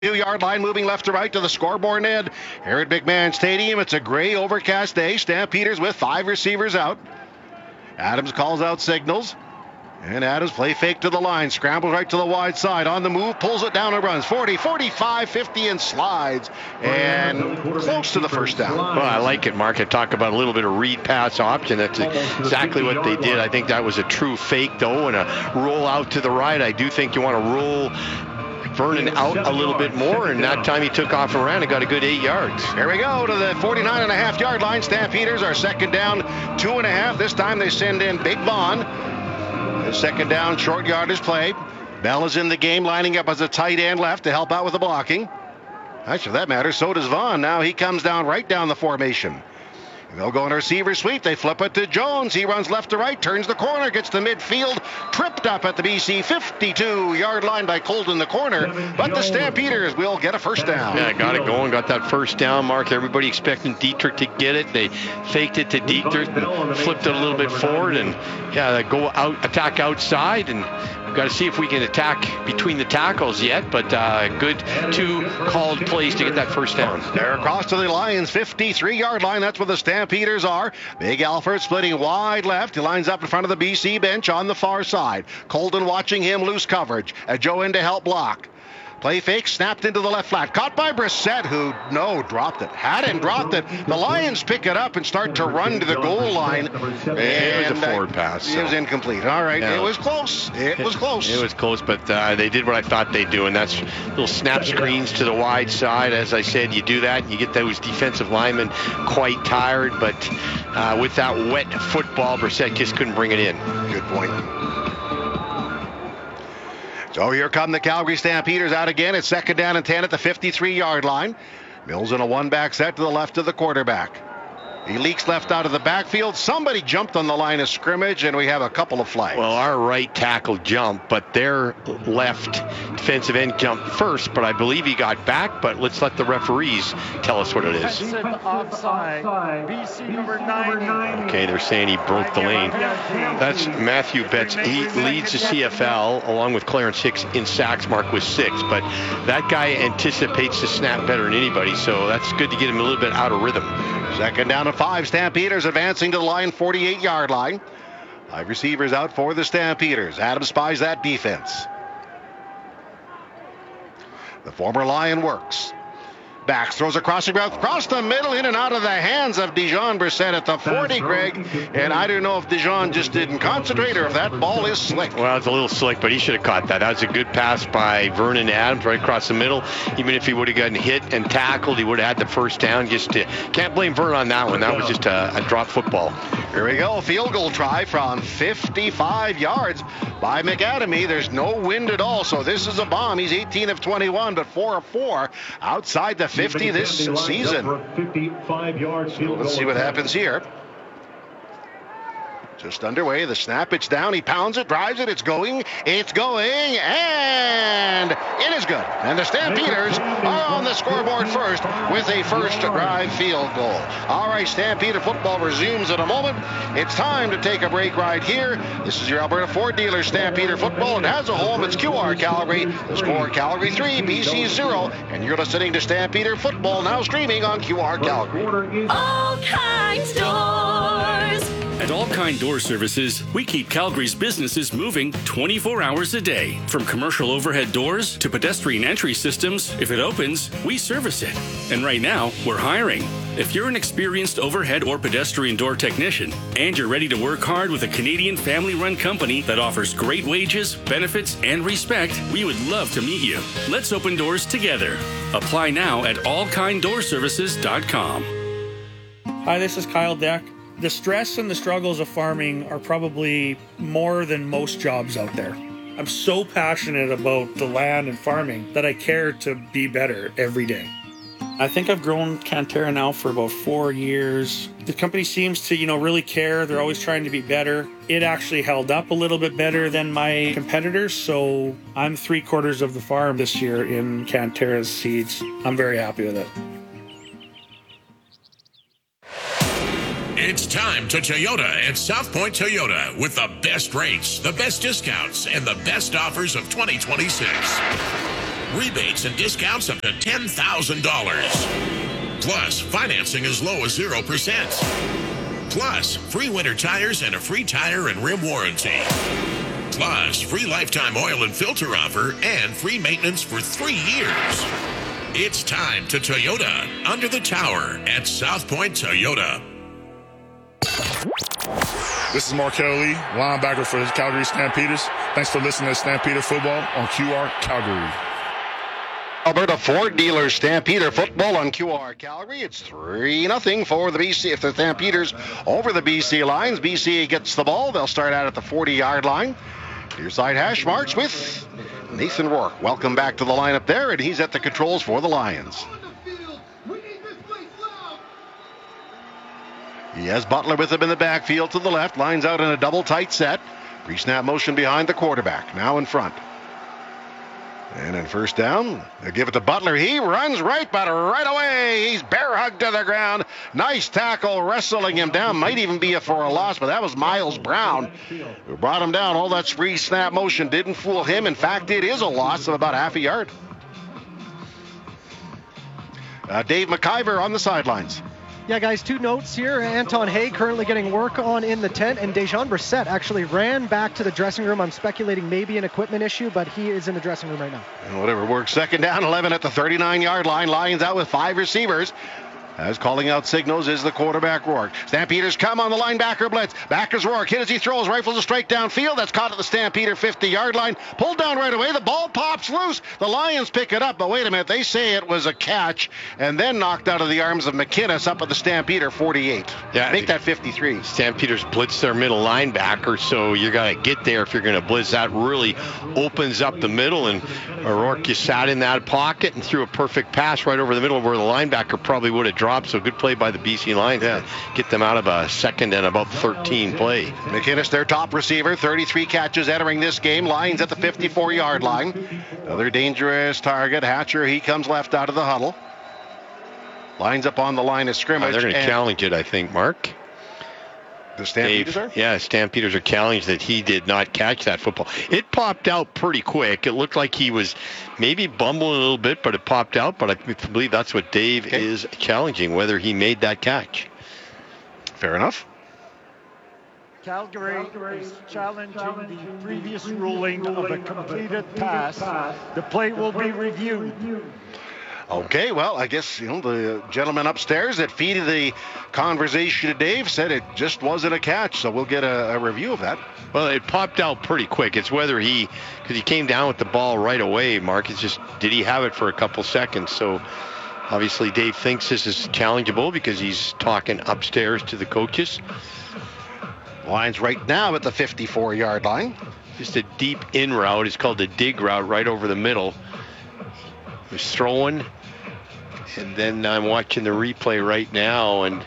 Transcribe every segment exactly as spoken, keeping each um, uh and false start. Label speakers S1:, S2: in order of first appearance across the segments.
S1: Yard line moving left to right to the scoreboard end here at McMahon Stadium. It's a gray overcast day. Stampeders with five receivers out. Adams calls out signals. And Adams play fake to the line. Scrambles right to the wide side. On the move. Pulls it down and runs. forty, forty-five, fifty and slides. And close to the first down.
S2: Well, I like it, Mark. I talk about a little bit of read pass option. That's exactly what they did. I think that was a true fake, though, and a roll out to the right. I do think you want to roll Vernon out a little bit more, and that time he took off and ran and got a good eight yards.
S1: Here we go to the forty-nine and a half yard line. Stampeders are second down, two and a half. This time they send in Big Vaughn. The second down, short yardage play. Bell is in the game, lining up as a tight end left to help out with the blocking. Actually, for that matter, so does Vaughn. Now he comes down right down the formation. They'll go in a receiver sweep. They flip it to Jones. He runs left to right, turns the corner, gets to midfield, tripped up at the B C fifty-two yard line by Colton the corner. But the Stampeders will get a first down.
S2: Yeah, got it going, got that first down, Mark. Everybody expecting Dietrich to get it. They faked it to Dietrich, and flipped it a little bit forward, and yeah, they go out, attack outside, and we've got to see if we can attack between the tackles yet, but uh, good two called plays to get that first down.
S1: They're across to the Lions fifty-three yard line. That's where the Stampeders are. Big Alford splitting wide left. He lines up in front of the B C bench on the far side. Colton watching him loose coverage. A Joe in to help block. Play fake, snapped into the left flat. Caught by Brissett, who, no, dropped it. Had it, dropped it. The Lions pick it up and start to run to the goal line. And
S2: it was a forward pass.
S1: So. It was incomplete. All right, yeah. It was close. It was close.
S2: It was close, but uh, they did what I thought they'd do, and that's little snap screens to the wide side. As I said, you do that, you get those defensive linemen quite tired, but uh, with that wet football, Brissett just couldn't bring it in.
S1: Good point. So here come the Calgary Stampeders out again. It's second down and ten at the fifty-three yard line. Mills in a one-back set to the left of the quarterback. He leaks left out of the backfield. Somebody jumped on the line of scrimmage, and we have a couple of flags.
S2: Well, our right tackle jumped, but their left defensive end jumped first, but I believe he got back, but let's let the referees tell us what it is.
S3: Offside. B C number nine.
S2: Okay, they're saying he broke the lane. That's Matthew Betts. He leads the C F L along with Clarence Hicks in sacks, Mark, with six, but that guy anticipates the snap better than anybody, so that's good to get him a little bit out of rhythm.
S1: Second down and five. Stampeders advancing to the line, forty-eight yard line. Five receivers out for the Stampeders. Adams spies that defense. The former Lion works. Backs, throws a crossing route across the middle, in and out of the hands of Dijon Brissett at the forty, Greg. And I don't know if Dijon just didn't concentrate or if that ball is slick.
S2: Well, it's a little slick, but he should have caught that. That was a good pass by Vernon Adams right across the middle. Even if he would have gotten hit and tackled, he would have had the first down. Just to, can't blame Vernon on that one. That was just a, a drop football.
S1: Here we go. Field goal try from fifty-five yards by McAdamy. There's no wind at all, so this is a bomb. He's eighteen of twenty-one, but four of four outside the fifty this season. Let's see what happens here. Just underway, the snap, it's down, he pounds it, drives it, it's going, it's going, and it is good. And the Stampeders are on the scoreboard first with a first drive field goal. All right, Stampeder football resumes in a moment. It's time to take a break right here. This is your Alberta Ford dealer, Stampeder football, and as a home, it's Q R Calgary. The score, Calgary three, B C zero, and you're listening to Stampeder football, now streaming on Q R Calgary.
S4: All Kinds Doors.
S5: At All Kind Door Services, we keep Calgary's businesses moving twenty-four hours a day. From commercial overhead doors to pedestrian entry systems, if it opens, we service it. And right now, we're hiring. If you're an experienced overhead or pedestrian door technician, and you're ready to work hard with a Canadian family-run company that offers great wages, benefits, and respect, we would love to meet you. Let's open doors together. Apply now at all kind door services dot com.
S6: Hi, this is Kyle Deck. The stress and the struggles of farming are probably more than most jobs out there. I'm so passionate about the land and farming that I care to be better every day. I think I've grown Cantera now for about four years. The company seems to, you know, really care. They're always trying to be better. It actually held up a little bit better than my competitors, so I'm three quarters of the farm this year in Cantera's seeds. I'm very happy with it.
S7: It's time to Toyota at South Point Toyota with the best rates, the best discounts, and the best offers of twenty twenty-six. Rebates and discounts up to ten thousand dollars. Plus, financing as low as zero percent. Plus, free winter tires and a free tire and rim warranty. Plus, free lifetime oil and filter offer and free maintenance for three years. It's time to Toyota under the tower at South Point Toyota.
S8: This is Markel Lee, linebacker for the Calgary Stampeders. Thanks for listening to Stampeder Football on Q R Calgary.
S1: Alberta Ford dealers Stampeder football on Q R Calgary. It's three nothing for the B C. If the Stampeders over the B C lines, B C gets the ball. They'll start out at the forty-yard line. Near side hash marks with Nathan Rourke. Welcome back to the lineup there, and he's at the controls for the Lions. He has Butler with him in the backfield to the left. Lines out in a double tight set. Pre-snap motion behind the quarterback. Now in front. And in first down, they give it to Butler. He runs right, but right away, he's bear hugged to the ground. Nice tackle, wrestling him down. Might even be a for a loss, but that was Miles Brown who brought him down. All that free snap motion didn't fool him. In fact, it is a loss of about half a yard. Uh, Dave McIver on the sidelines.
S9: Yeah, guys, two notes here. Anton Hay currently getting work on in the tent, and Dejan Brissett actually ran back to the dressing room. I'm speculating maybe an equipment issue, but he is in the dressing room right now.
S1: And whatever works. Second down, eleven at the thirty-nine-yard line. Lions out with five receivers. As calling out signals is the quarterback, Rourke. Stampeders come on the linebacker blitz. Back is Rourke. Hit as he throws. Rifles a straight downfield. That's caught at the Stampeder fifty-yard line. Pulled down right away. The ball pops loose. The Lions pick it up. But wait a minute. They say it was a catch and then knocked out of the arms of McInnes up at the Stampeder forty-eight.
S2: Yeah,
S1: Make that fifty-three.
S2: Stampeders blitz their middle linebacker, so you got to get there if you're going to blitz. That really opens up the middle, and Rourke just sat in that pocket and threw a perfect pass right over the middle where the linebacker probably would have dropped. So good play by the B C Lions yeah. to get them out of a second and about thirteen play.
S1: McInnes, their top receiver, thirty-three catches entering this game. Lions at the fifty-four-yard line. Another dangerous target. Hatcher, he comes left out of the huddle. Lines up on the line of scrimmage.
S2: Oh, they're going to challenge it, I think, Mark.
S1: The Stampeders
S2: Dave,
S1: are?
S2: Yeah, Stampeders are challenged that he did not catch that football. It popped out pretty quick. It looked like he was maybe bumbling a little bit, but it popped out. But I believe that's what Dave okay. is challenging, whether he made that catch.
S1: Fair enough.
S3: Calgary is challenging the previous ruling of a completed pass. The play will be reviewed.
S1: Okay, well, I guess, you know, the gentleman upstairs that feeded the conversation to Dave said it just wasn't a catch, so we'll get a, a review of that.
S2: Well, it popped out pretty quick. It's whether he, because he came down with the ball right away, Mark, it's just, did he have it for a couple seconds? So obviously Dave thinks this is challengeable because he's talking upstairs to the coaches.
S1: Lions right now at the fifty-four-yard line.
S2: Just a deep in route. It's called the dig route right over the middle. He was throwing. And then I'm watching the replay right now, and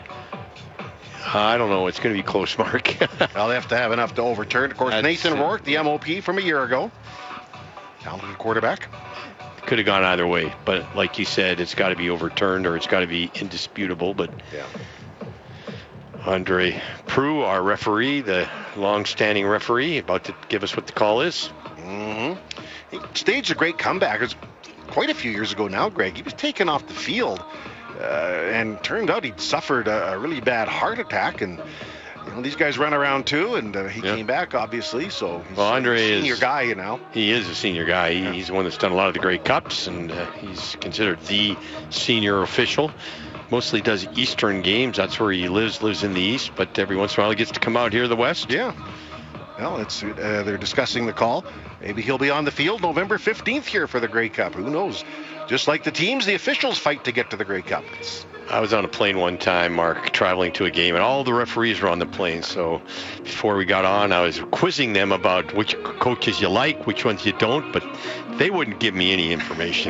S2: I don't know. It's going to be close, Mark.
S1: Well, they have to have enough to overturn. Of course, That's Nathan Rourke, the M O P from a year ago. Talented quarterback.
S2: Could have gone either way, but like you said, it's got to be overturned or it's got to be indisputable. But
S1: yeah.
S2: Andre Prue, our referee, the long-standing referee, about to give us what the call is.
S1: Mm-hmm. He staged a great comeback. It was quite a few years ago now, Greg. He was taken off the field, uh, and turned out he'd suffered a, a really bad heart attack. And you know, these guys run around too, and uh, he yeah. came back, obviously. So he's
S2: well, Andre
S1: a senior
S2: is,
S1: guy, you know.
S2: He is a senior guy. He,
S1: yeah.
S2: He's the one that's done a lot of the Grey Cups, and uh, he's considered the senior official. Mostly does Eastern games. That's where he lives, lives in the East. But every once in a while he gets to come out here to the West.
S1: Yeah. Well, it's uh, they're discussing the call. Maybe he'll be on the field November fifteenth here for the Grey Cup. Who knows? Just like the teams, the officials fight to get to the Grey Cup. It's...
S2: I was on a plane one time, Mark, traveling to a game, and all the referees were on the plane. So before we got on, I was quizzing them about which coaches you like, which ones you don't, but they wouldn't give me any information.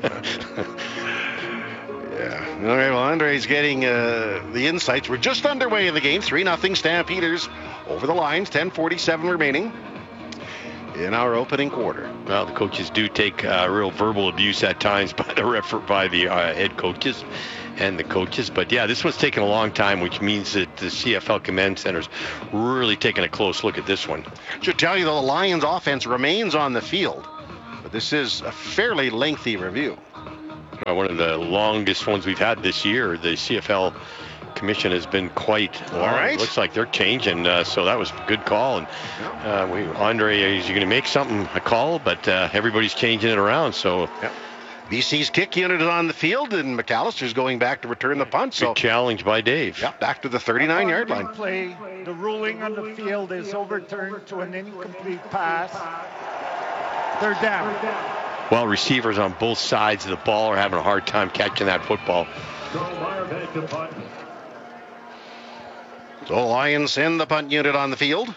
S1: Yeah. All right, well, Andre's getting uh, the insights. We're just underway in the game. three nothing Stampeders over the Lions. ten forty-seven remaining in our opening quarter.
S2: Well, the coaches do take uh, real verbal abuse at times by the refer- by the uh, head coaches and the coaches. But, yeah, this one's taken a long time, which means that the C F L Command Center's really taking a close look at this one.
S1: Should tell you, though, the Lions offense remains on the field. But this is a fairly lengthy review.
S2: Uh, one of the longest ones we've had this year. The C F L commission has been quite long.
S1: All right.
S2: It looks like they're changing, uh, so that was a good call. And uh, we, Andre, is you going to make something a call? But uh, everybody's changing it around. So.
S1: Yep. B C's kick unit is on the field, and McAllister's going back to return the punt. So
S2: good challenge by Dave.
S1: Yeah, back to the thirty-nine-yard line.
S3: Play, the ruling on the field is overturned to an incomplete pass. Third down.
S2: Well, receivers on both sides of the ball are having a hard time catching that football.
S1: So Lions send the punt unit on the field.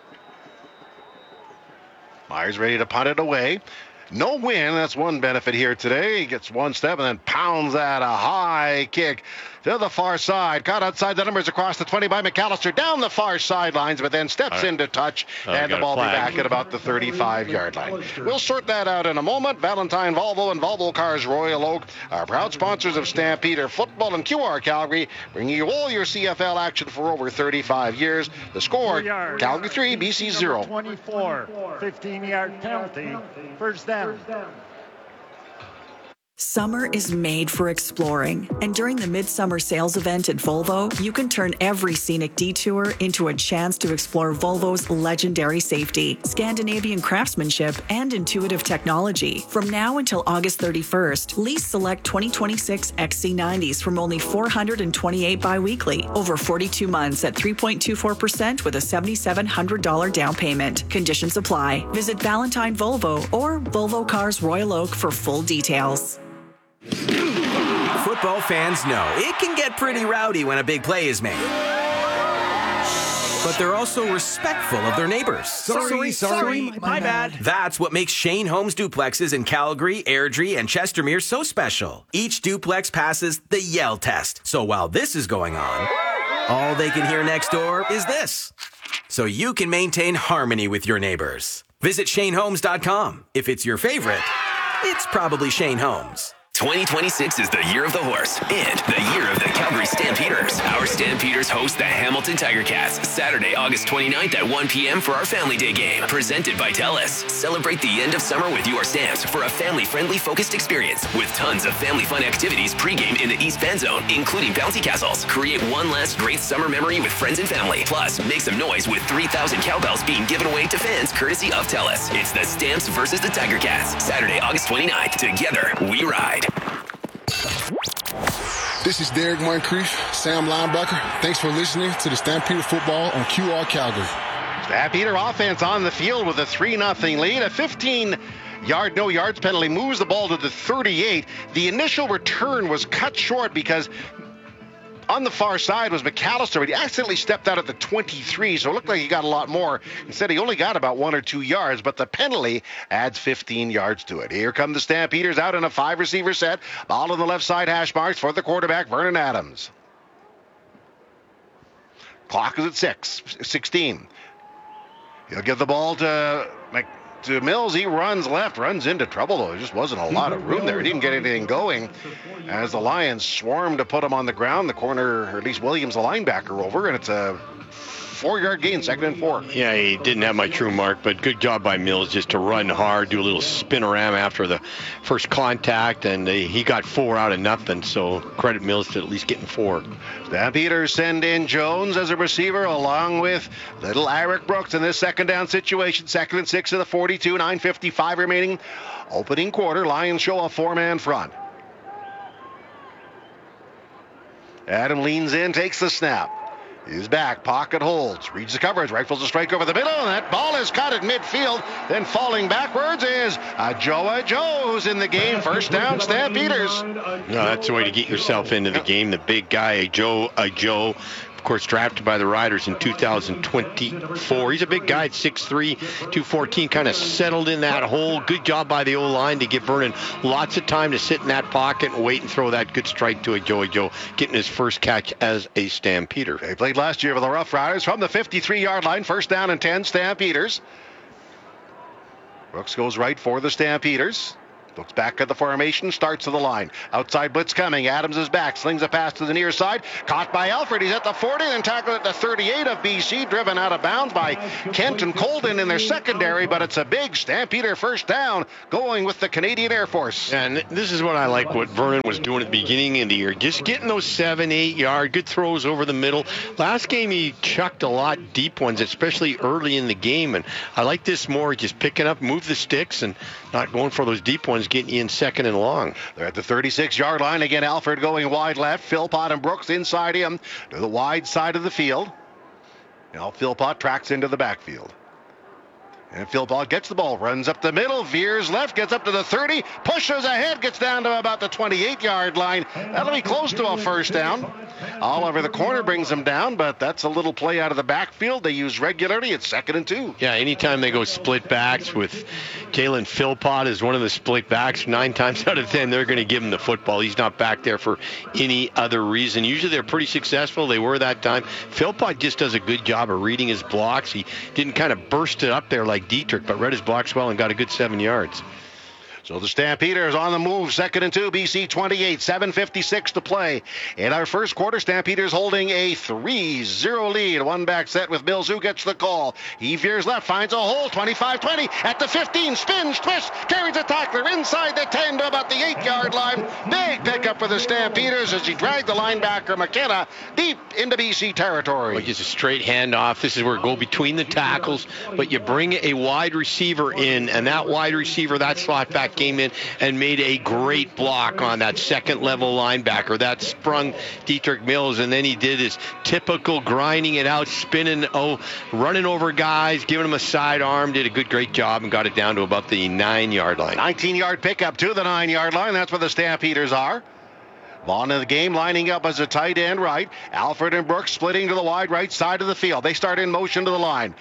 S1: Myers ready to punt it away. No win. That's one benefit here today. He gets one step and then pounds that a high kick to the far side. Caught outside the numbers across the twenty by McAllister down the far sidelines, but then steps
S2: right.
S1: into touch,
S2: oh,
S1: and the ball be back at about the thirty-five-yard line. We'll sort that out in a moment. Valentine Volvo and Volvo Cars Royal Oak are proud sponsors of Stampeder Football and Q R Calgary, bringing you all your C F L action for over thirty-five years. The score, Calgary three, B C zero.
S3: twenty-four, fifteen-yard penalty, first down.
S10: Summer is made for exploring, and during the Midsummer Sales event at Volvo, you can turn every scenic detour into a chance to explore Volvo's legendary safety, Scandinavian craftsmanship, and intuitive technology. From now until August thirty-first, lease select twenty twenty-six X C nineties from only four hundred twenty-eight biweekly, over forty-two months at three point two four percent with a seven thousand seven hundred dollars down payment. Conditions apply. Visit Valentine Volvo or Volvo Cars Royal Oak for full details.
S11: Football fans know it can get pretty rowdy when a big play is made. But they're also respectful of their neighbors.
S12: Sorry, sorry, sorry my, my bad.
S11: That's what makes Shane Holmes duplexes in Calgary, Airdrie, and Chestermere so special. Each duplex passes the yell test. So while this is going on, all they can hear next door is this. So you can maintain harmony with your neighbors. Visit Shane Holmes dot com. If it's your favorite, it's probably Shane Holmes.
S13: twenty twenty-six is the year of the horse and the year of the Calgary Stampeders. Our Stampeders host the Hamilton Tiger Cats Saturday, August twenty-ninth at one p.m. for our Family Day game, presented by TELUS. Celebrate the end of summer with your Stamps for a family-friendly focused experience with tons of family fun activities pregame in the East Fan Zone, including bouncy castles. Create one last great summer memory with friends and family. Plus, make some noise with three thousand cowbells being given away to fans courtesy of TELUS. It's the Stamps versus the Tiger Cats, Saturday, August twenty-ninth. Together, we ride.
S14: This is Derek Moncrief, Sam linebacker. Thanks for listening to the Stampeder Football on Q R Calgary.
S1: Stampeder offense on the field with a three nothing lead. A fifteen-yard no yards penalty moves the ball to the thirty-eight. The initial return was cut short because on the far side was McAllister, but he accidentally stepped out at the twenty-three, so it looked like he got a lot more. Instead, he only got about one or two yards, but the penalty adds fifteen yards to it. Here come the Stampeders out in a five-receiver set. Ball on the left side hash marks for the quarterback, Vernon Adams. Clock is at six, sixteen. He'll give the ball to Mc. To Mills. He runs left, runs into trouble, though. There just wasn't a lot of room there. He didn't get anything going as the Lions swarmed to put him on the ground. The corner, or at least Williams, the linebacker, over, and it's a four-yard gain, second and four.
S2: Yeah, he didn't have my true mark, but good job by Mills just to run hard, do a little spin-around after the first contact, and he got four out of nothing, so credit Mills to at least getting four.
S1: Stampeders send in Jones as a receiver along with little Eric Brooks in this second down situation. Second and six of the forty-two, nine fifty-five remaining. Opening quarter, Lions show a four-man front. Adam leans in, takes the snap. He's back, pocket holds, reads the coverage, rifles a strike over the middle, and that ball is caught at midfield. Then falling backwards is Ajoa Joe, who's in the game. First down, Stampeders.
S2: No, that's the way to get yourself into the game. The big guy, Joe, Joe, of course, drafted by the Riders in two thousand twenty-four. He's a big guy at six three, two fourteen, kind of settled in that hole. Good job by the O-line to give Vernon lots of time to sit in that pocket and wait and throw that good strike to a Joey Joe, getting his first catch as a Stampeder.
S1: They played last year with the Rough Riders from the fifty-three-yard line. First down and ten, Stampeders. Brooks goes right for the Stampeders. Looks back at the formation, starts to the line. Outside blitz coming. Adams is back, slings a pass to the near side. Caught by Alford. He's at the forty, then tackled at the thirty-eight of B C. Driven out of bounds by Kent and Colden in their secondary, but it's a big Stampeder first down going with the Canadian Air Force.
S2: And this is what I like what Vernon was doing at the beginning of the year. Just getting those seven, eight yard, good throws over the middle. Last game he chucked a lot deep ones, especially early in the game. And I like this more, just picking up, move the sticks, and not going for those deep ones, getting you in second and long.
S1: They're at the thirty-six-yard line. Again, Alford going wide left. Philpott and Brooks inside him to the wide side of the field. Now Philpott tracks into the backfield. And Philpott gets the ball, runs up the middle, veers left, gets up to the thirty, pushes ahead, gets down to about the twenty-eight-yard line. That'll be close to a first down. Oliver, the corner, brings him down, but that's a little play out of the backfield they use regularly. It's second and two.
S2: Yeah, anytime they go split backs with Jalen Philpott as one of the split backs, nine times out of ten, they're going to give him the football. He's not back there for any other reason. Usually they're pretty successful. They were that time. Philpott just does a good job of reading his blocks. He didn't kind of burst it up there like Dietrich, but read his blocks well and got a good seven yards.
S1: So the Stampeders on the move, second and two, B C twenty-eight, seven fifty-six to play. In our first quarter, Stampeders holding a three zero lead. One back set with Mills, who gets the call. He veers left, finds a hole, twenty-five twenty, at the fifteen, spins, twists, carries a tackler inside the ten to about the eight-yard line. Big pickup for the Stampeders as he dragged the linebacker McKenna deep into B C territory.
S2: Like it's a straight handoff. This is where it go between the tackles, but you bring a wide receiver in, and that wide receiver, that slot back, came in and made a great block on that second level linebacker. That sprung Dietrich Mills, and then he did his typical grinding it out, spinning, oh, running over guys, giving them a sidearm, did a good, great job, and got it down to about the nine-yard line.
S1: nineteen-yard pickup to the nine-yard line. That's where the Stampeders are. Vaughn in the game, lining up as a tight end right. Alford and Brooks splitting to the wide right side of the field. They start in motion to the line.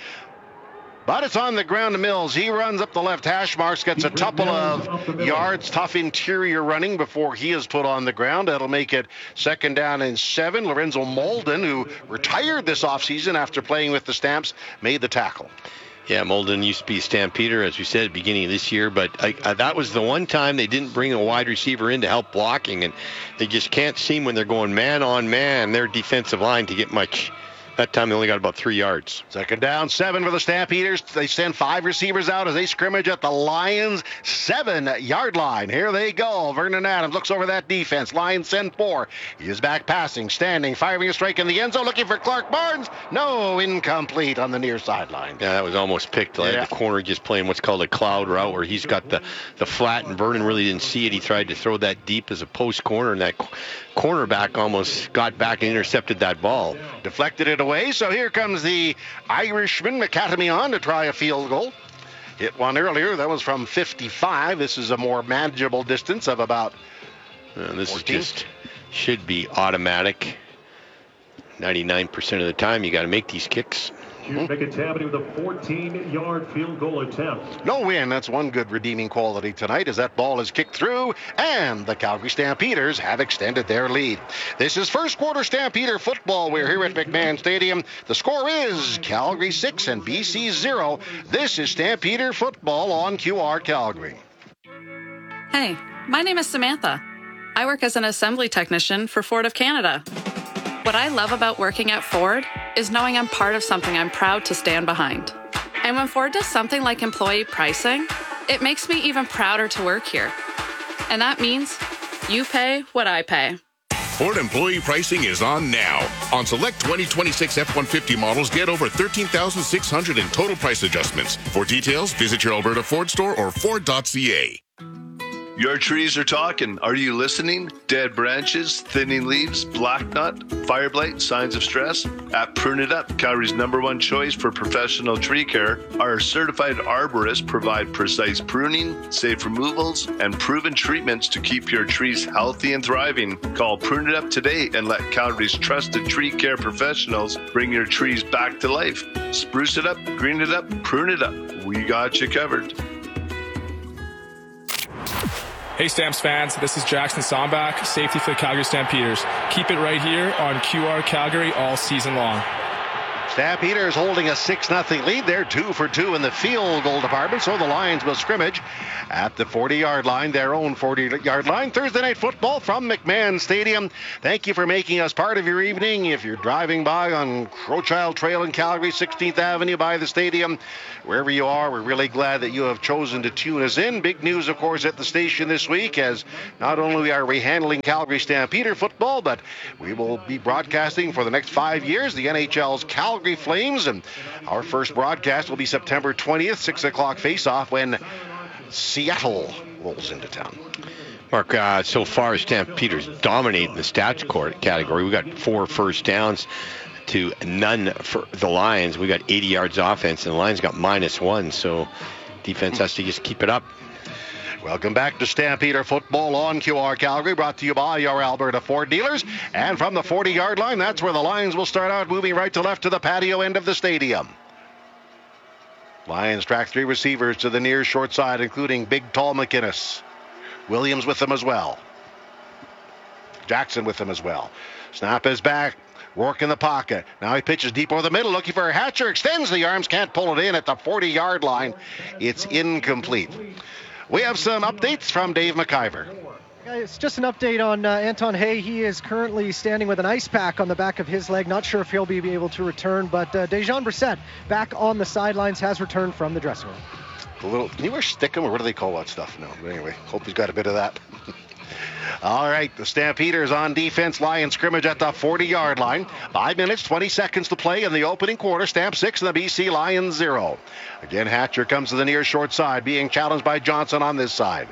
S1: But it's on the ground to Mills. He runs up the left hash marks, gets a couple of yards, tough interior running before he is put on the ground. That'll make it second down and seven. Lorenzo Molden, who retired this offseason after playing with the Stamps, made the tackle.
S2: Yeah, Molden used to be a Stampeder, as we said at the beginning of this year, but I, I, that was the one time they didn't bring a wide receiver in to help blocking, and they just can't seem when they're going man on man, their defensive line, to get much. That time they only got about three yards.
S1: Second down, seven for the Stampeders. They send five receivers out as they scrimmage at the Lions' seven-yard line. Here they go. Vernon Adams looks over that defense. Lions send four. He is back passing, standing, firing a strike in the end zone, looking for Clark Barnes. No, incomplete on the near sideline.
S2: Yeah, that was almost picked. Like yeah. The corner just playing what's called a cloud route, where he's got the, the flat, and Vernon really didn't see it. He tried to throw that deep as a post corner, and that cornerback almost got back and intercepted that ball.
S1: Deflected it away, so here comes the Irishman, McAtamy, to try a field goal. Hit one earlier. That was from fifty-five. This is a more manageable distance of about
S2: uh, This
S1: fourteen.
S2: Is just should be automatic. ninety-nine percent of the time, you got to make these kicks.
S15: McAtamy with a fourteen-yard field goal attempt.
S1: No win. That's one good redeeming quality tonight as that ball is kicked through, and the Calgary Stampeders have extended their lead. This is first quarter Stampeder football. We're here at McMahon Stadium. The score is Calgary six and B C zero. This is Stampeder football on Q R Calgary.
S16: Hey, my name is Samantha. I work as an assembly technician for Ford of Canada. What I love about working at Ford is knowing I'm part of something I'm proud to stand behind. And when Ford does something like employee pricing, it makes me even prouder to work here. And that means you pay what I pay.
S7: Ford employee pricing is on now. On select twenty twenty-six F one fifty models, get over thirteen thousand six hundred in total price adjustments. For details, visit your Alberta Ford store or Ford dot C A.
S17: Your trees are talking. Are you listening? Dead branches, thinning leaves, black knot, fire blight, signs of stress? At Prune It Up, Calgary's number one choice for professional tree care, our certified arborists provide precise pruning, safe removals, and proven treatments to keep your trees healthy and thriving. Call Prune It Up today and let Calgary's trusted tree care professionals bring your trees back to life. Spruce it up, green it up, prune it up. We got you covered.
S18: Hey Stamps fans, this is Jackson Sombach, safety for the Calgary Stampeders. Keep it right here on Q R Calgary all season long.
S1: Stampeders holding a six nothing lead. They're two for two in the field goal department, so the Lions will scrimmage at the forty-yard line, their own forty-yard line. Thursday night football from McMahon Stadium. Thank you for making us part of your evening. If you're driving by on Crowchild Trail in Calgary, sixteenth Avenue by the stadium, wherever you are, we're really glad that you have chosen to tune us in. Big news, of course, at the station this week, as not only are we handling Calgary Stampeder football, but we will be broadcasting for the next five years the N H L's Calgary Flames, and our first broadcast will be September twentieth, six o'clock face-off when Seattle rolls into town.
S2: Mark, uh, so far Stampeders dominating the stats court category. We got four first downs to none for the Lions. We got eighty yards offense, and the Lions got minus one, so defense has to just keep it up.
S1: Welcome back to Stampeder Football on Q R Calgary, brought to you by your Alberta Ford dealers. And from the forty-yard line, that's where the Lions will start out, moving right to left to the patio end of the stadium. Lions track three receivers to the near short side, including big, tall McInnes. Williams with them as well. Jackson with them as well. Snap is back. Rourke in the pocket. Now he pitches deep over the middle, looking for a Hatcher. Extends the arms, can't pull it in at the forty-yard line. It's incomplete. We have some updates from Dave McIver.
S9: It's just an update on uh, Anton Hay. He is currently standing with an ice pack on the back of his leg. Not sure if he'll be able to return, but uh, Dejan Brissett back on the sidelines, has returned from the dressing room.
S1: A little, can you wear stickum, or what do they call that stuff? No, but anyway, hope he's got a bit of that. All right, the Stampeders on defense. Lions scrimmage at the forty-yard line. Five minutes, twenty seconds to play in the opening quarter. Stamp six and the B C Lions zero. Again, Hatcher comes to the near short side, being challenged by Johnson on this side.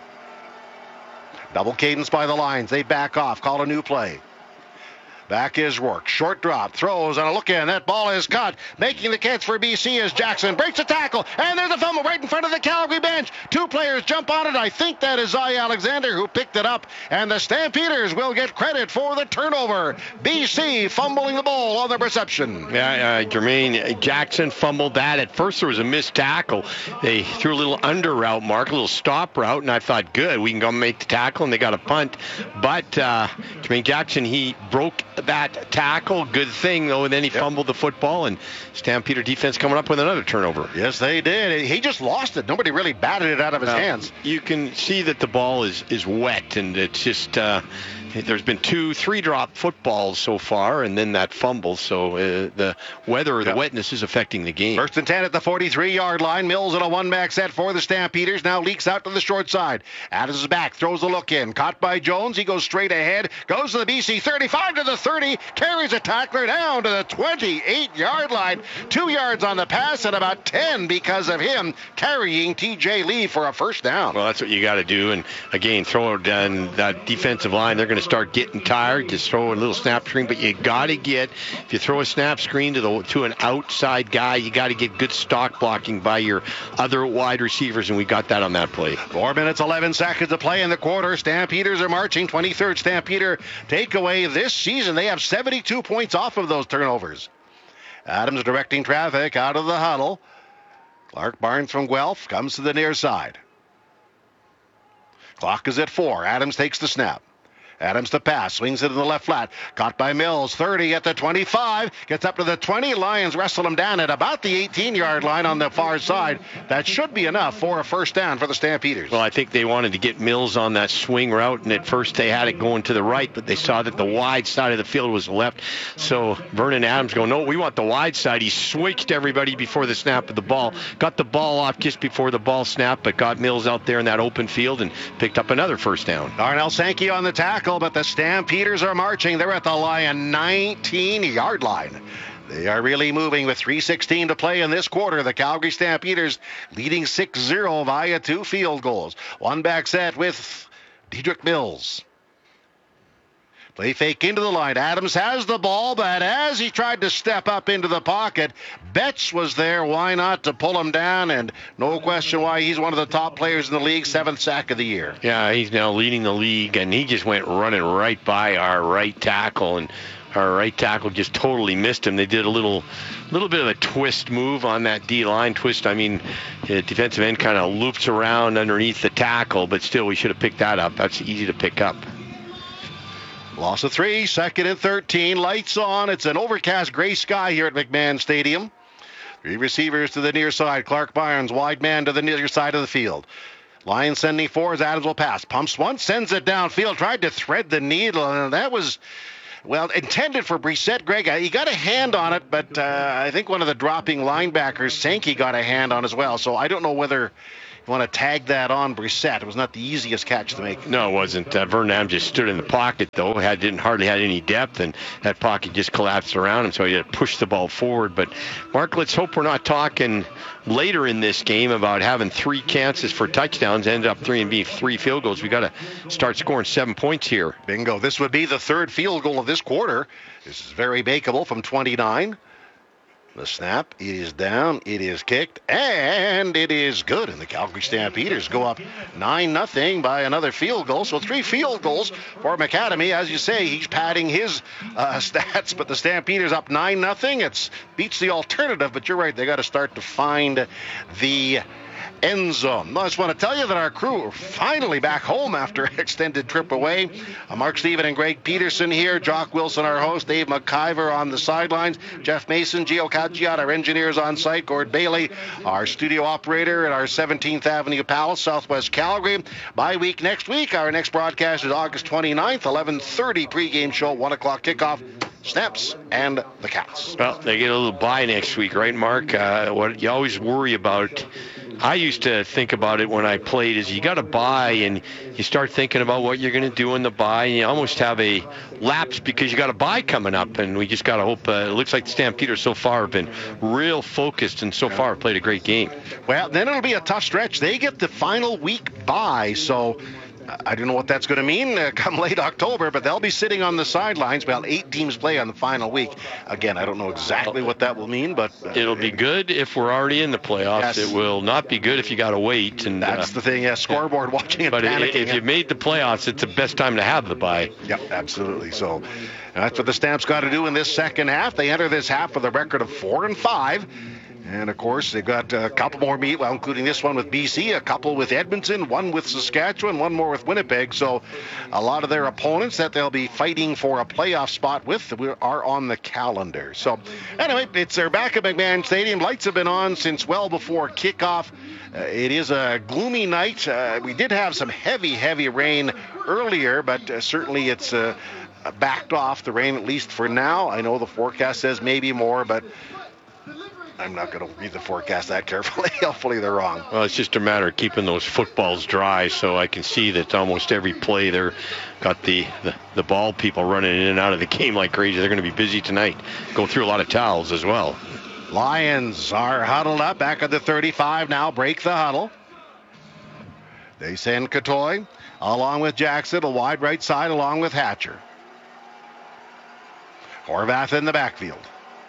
S1: Double cadence by the Lions. They back off, call a new play. Back is Rourke. Short drop. Throws on a look in. That ball is caught. Making the catch for B C is Jackson. Breaks a tackle. And there's a fumble right in front of the Calgary bench. Two players jump on it. I think that is Zai Alexander who picked it up. And the Stampeders will get credit for the turnover. B C fumbling the ball on the reception.
S2: Yeah, uh, Jermaine Jackson fumbled that. At first there was a missed tackle. They threw a little under route, Mark, a little stop route. And I thought, good, we can go make the tackle. And they got a punt. But uh, Jermaine Jackson, he broke that tackle. Good thing, though, and then he yep. fumbled the football, and Stampeder defense coming up with another turnover.
S1: Yes, they did. He just lost it. Nobody really batted it out of his uh, hands.
S2: You can see that the ball is, is wet, and it's just uh, there's been two, three drop footballs so far, and then that fumble, so uh, the weather or the yep. wetness is affecting the game.
S1: First and ten at the forty-three-yard line. Mills in a one-back set for the Stampeders. Now leaks out to the short side. Adams is back, throws a look in. Caught by Jones. He goes straight ahead. Goes to the B C thirty-five to the thirty. Carries a tackler down to the twenty-eight-yard line. Two yards on the pass and about ten because of him carrying T J Lee for a first down.
S2: Well, that's what you got to do. And again, throw it down that defensive line. They're going to start getting tired. Just throw a little snap screen, but you got to get, if you throw a snap screen to the to an outside guy, you got to get good stock blocking by your other wide receivers, and we got that on that play.
S1: Four minutes, eleven seconds to play in the quarter. Stampeders are marching. twenty-third Stampeder takeaway this season. They have seventy-two points off of those turnovers. Adams directing traffic out of the huddle. Clark Barnes from Guelph comes to the near side. Clock is at four. Adams takes the snap. Adams to pass, swings it in the left flat. Caught by Mills, thirty at the twenty-five. Gets up to the twenty. Lions wrestle him down at about the eighteen-yard line on the far side. That should be enough for a first down for the Stampeders.
S2: Well, I think they wanted to get Mills on that swing route, and at first they had it going to the right, but they saw that the wide side of the field was left. So Vernon Adams going, no, we want the wide side. He switched everybody before the snap of the ball. Got the ball off just before the ball snapped, but got Mills out there in that open field and picked up another first down.
S1: Darnell Sankey on the tackle, but the Stampeders are marching. They're at the Lion nineteen-yard line. They are really moving with three sixteen to play in this quarter. The Calgary Stampeders leading six zero via two field goals. One back set with Dedrick Mills. Play fake into the line. Adams has the ball, but as he tried to step up into the pocket, Betts was there. Why not to pull him down? And no question why he's one of the top players in the league, seventh sack of the year.
S2: Yeah, he's now leading the league, and he just went running right by our right tackle, and our right tackle just totally missed him. They did a little little bit of a twist move on that D-line twist. I mean, the defensive end kind of loops around underneath the tackle, but still we should have picked that up. That's easy to pick up.
S1: Loss of three, second and thirteen. Lights on. It's an overcast gray sky here at McMahon Stadium. Three receivers to the near side. Clark Barnes, wide man to the near side of the field. Lions sending four as Adams will pass. Pumps one, sends it downfield. Tried to thread the needle, and that was, well, intended for Brissett. Greg, he got a hand on it, but uh, I think one of the dropping linebackers, Sankey, got a hand on as well. So I don't know whether you want to tag that on Brissett. It was not the easiest catch to make.
S2: No, it wasn't. Uh, Vernon Adams just stood in the pocket, though. Had didn't hardly had any depth, and that pocket just collapsed around him, so he had to push the ball forward. But, Mark, let's hope we're not talking later in this game about having three chances for touchdowns, end up three and being three field goals. We got to start scoring seven points here.
S1: Bingo. This would be the third field goal of this quarter. This is very makeable from twenty-nine. The snap, it is down, it is kicked, and it is good. And the Calgary Stampeders go up nine nothing by another field goal. So three field goals for McAdamy. As you say, he's padding his uh, stats, but the Stampeders up nine nothing. It beats the alternative, but you're right, they got to start to find the end zone. I just want to tell you that our crew are finally back home after an extended trip away. Uh, Mark Steven and Greg Peterson here. Jock Wilson, our host. Dave McIver on the sidelines. Jeff Mason, Gio Caggiat, our engineers on site. Gord Bailey, our studio operator at our seventeenth Avenue Palace, Southwest Calgary. Bye week next week. Our next broadcast is August twenty-ninth, eleven thirty pregame show, one o'clock kickoff. Snaps and the Cats.
S2: Well, they get a little bye next week, right, Mark? Uh, what you always worry about, I used to think about it when I played, is you got to bye and you start thinking about what you're going to do in the bye, and you almost have a lapse because you got a bye coming up, and we just got to hope. Uh, it looks like the Stampeders so far have been real focused, and so far have played a great game.
S1: Well, then it'll be a tough stretch. They get the final week bye, so I don't know what that's going to mean uh, come late October, but they'll be sitting on the sidelines. Well, eight teams play on the final week. Again, I don't know exactly what that will mean, but uh,
S2: it'll be good if we're already in the playoffs. Yes. It will not be good if you got to wait. And
S1: that's uh, the thing. Yeah, scoreboard yeah. watching and
S2: but
S1: panicking.
S2: But if you made the playoffs, it's the best time to have the bye.
S1: Yep, absolutely. So that's what the Stamps got to do in this second half. They enter this half with a record of four and five. And, of course, they've got a couple more meet, well, including this one with B C, a couple with Edmonton, one with Saskatchewan, one more with Winnipeg. So a lot of their opponents that they'll be fighting for a playoff spot with are on the calendar. So, anyway, it's they're back at McMahon Stadium. Lights have been on since well before kickoff. Uh, it is a gloomy night. Uh, we did have some heavy, heavy rain earlier, but uh, certainly it's uh, backed off, the rain, at least for now. I know the forecast says maybe more, but I'm not going to read the forecast that carefully. Hopefully they're wrong.
S2: Well, it's just a matter of keeping those footballs dry, so I can see that almost every play they're got the, the, the ball people running in and out of the game like crazy. They're going to be busy tonight. Go through a lot of towels as well.
S1: Lions are huddled up back at the thirty-five now. Break the huddle. They send Katoy along with Jackson, a wide right side along with Hatcher. Horvath in the backfield.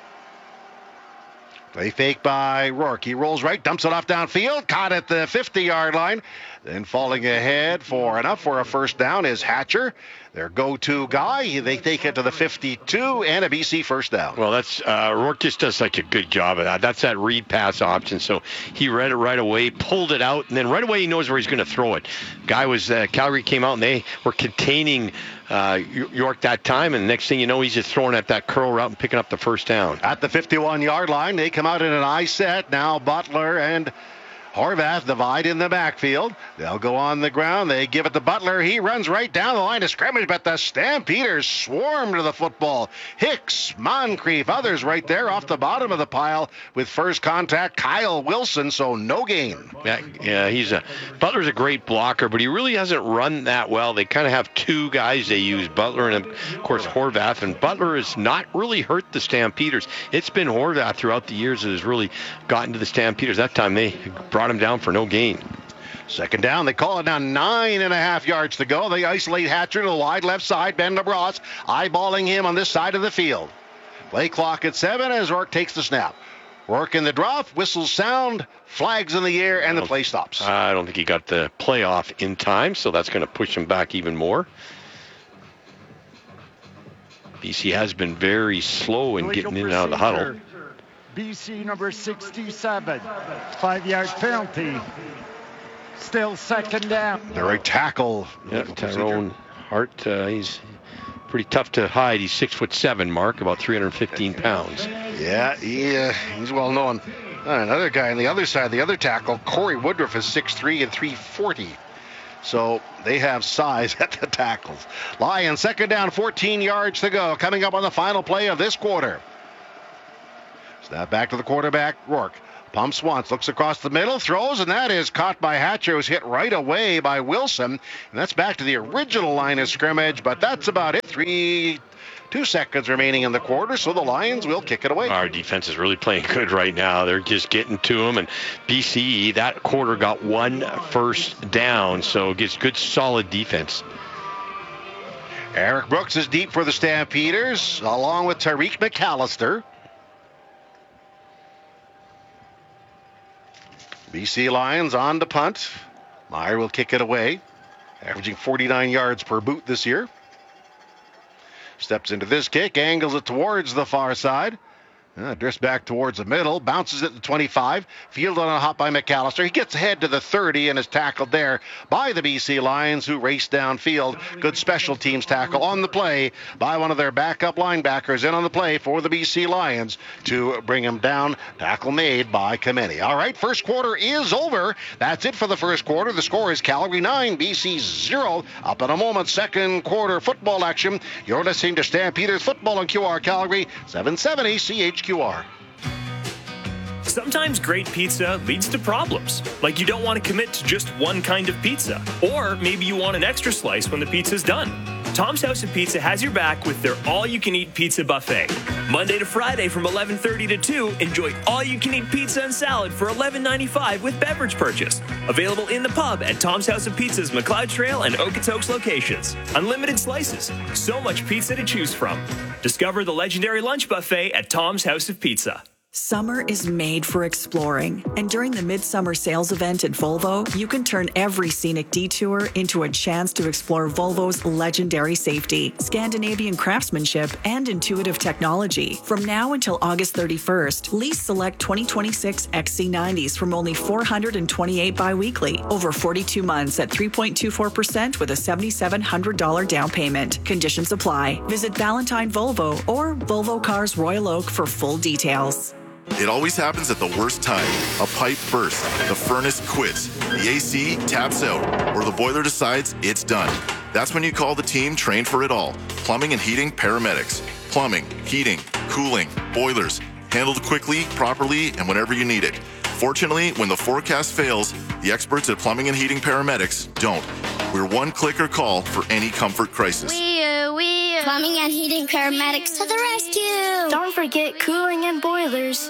S1: Play fake by Rourke. He rolls right, dumps it off downfield, caught at the fifty-yard line. Then falling ahead for enough for a first down is Hatcher, their go-to guy. They take it to the fifty-two and a B C first down.
S2: Well, that's uh, Rourke just does such a good job of that. That's that read pass option. So he read it right away, pulled it out, and then right away he knows where he's going to throw it. Guy was uh, Calgary came out and they were containing Uh, York that time, and next thing you know, he's just throwing at that curl route and picking up the first down.
S1: At the fifty-one-yard line, they come out in an I set. Now Butler and Horvath divide in the backfield. They'll go on the ground. They give it to Butler. He runs right down the line of scrimmage, but the Stampeders swarm to the football. Hicks, Moncrief, others right there off the bottom of the pile with first contact. Kyle Wilson, so no gain.
S2: Yeah, yeah, he's a Butler's a great blocker, but he really hasn't run that well. They kind of have two guys they use, Butler and, of course, Horvath. And Butler has not really hurt the Stampeders. It's been Horvath throughout the years that has really gotten to the Stampeders. That time they brought him down for no gain.
S1: Second down, they call it now, nine and a half yards to go. They isolate Hatcher to the wide left side. Ben LaBrosse eyeballing him on this side of the field. Play clock at seven as Rourke takes the snap. Rourke in the drop, whistles sound, flags in the air, and the play stops.
S2: I don't think he got the play off in time, so that's going to push him back even more. B C has been very slow in getting in and out of the huddle.
S3: B C number sixty-seven, five-yard penalty. Still second down.
S1: The right tackle.
S2: Yeah, Tyrone Hart, uh, he's pretty tough to hide. He's six foot seven, Mark, about three hundred fifteen pounds.
S1: Yeah, he, uh, he's well known. Uh, another guy on the other side, the other tackle, Corey Woodruff, is six three and three forty. So they have size at the tackles. Lions second down, fourteen yards to go. Coming up on the final play of this quarter. Snap back to the quarterback, Rourke. Pumps once, looks across the middle, throws, and that is caught by Hatcher, who's hit right away by Wilson. And that's back to the original line of scrimmage, but that's about it. Three, two seconds remaining in the quarter, so the Lions will kick it away.
S2: Our defense is really playing good right now. They're just getting to them, and B C E, that quarter got one first down, so it gets good, solid defense.
S1: Eric Brooks is deep for the Stampeders, along with Tariq McAllister. B C Lions on to punt. Meyer will kick it away, averaging forty-nine yards per boot this year. Steps into this kick, angles it towards the far side. Uh, drifts back towards the middle, bounces at the twenty-five, fielded on a hop by McAllister. He gets ahead to the thirty and is tackled there by the B C Lions, who race downfield. Good special teams tackle on the play by one of their backup linebackers in on the play for the B C Lions to bring him down. Tackle made by Kameni. All right, first quarter is over. That's it for the first quarter. The score is Calgary nine, B C zero. Up in a moment, second quarter football action. You're listening to Stampeders Football on Q R Calgary, seven seventy C H Q R.
S19: Sometimes great pizza leads to problems, like you don't want to commit to just one kind of pizza, or maybe you want an extra slice when the pizza's done. Tom's House of Pizza has your back with their all-you-can-eat pizza buffet. Monday to Friday from eleven thirty to two, enjoy all-you-can-eat pizza and salad for eleven ninety-five with beverage purchase. Available in the pub at Tom's House of Pizza's McLeod Trail and Okotoks locations. Unlimited slices, so much pizza to choose from. Discover the legendary lunch buffet at Tom's House of Pizza.
S10: Summer is made for exploring, and during the Midsummer Sales Event at Volvo, you can turn every scenic detour into a chance to explore Volvo's legendary safety, Scandinavian craftsmanship, and intuitive technology. From now until August thirty-first, lease select twenty twenty-six X C nineties from only four hundred twenty-eight biweekly, over forty-two months at three point two four percent with a seven thousand seven hundred dollars down payment. Conditions apply. Visit Valentine Volvo or Volvo Cars Royal Oak for full details.
S20: It always happens at the worst time. A pipe bursts, the furnace quits, the A C taps out, or the boiler decides it's done. That's when you call the team trained for it all. Plumbing and heating paramedics. Plumbing, heating, cooling, boilers. Handled quickly, properly, and whenever you need it. Fortunately, when the forecast fails, the experts at Plumbing and Heating Paramedics don't. We're one click or call for any comfort crisis.
S21: We, uh, we, uh, Plumbing and Heating Paramedics to the rescue. Don't forget cooling and boilers.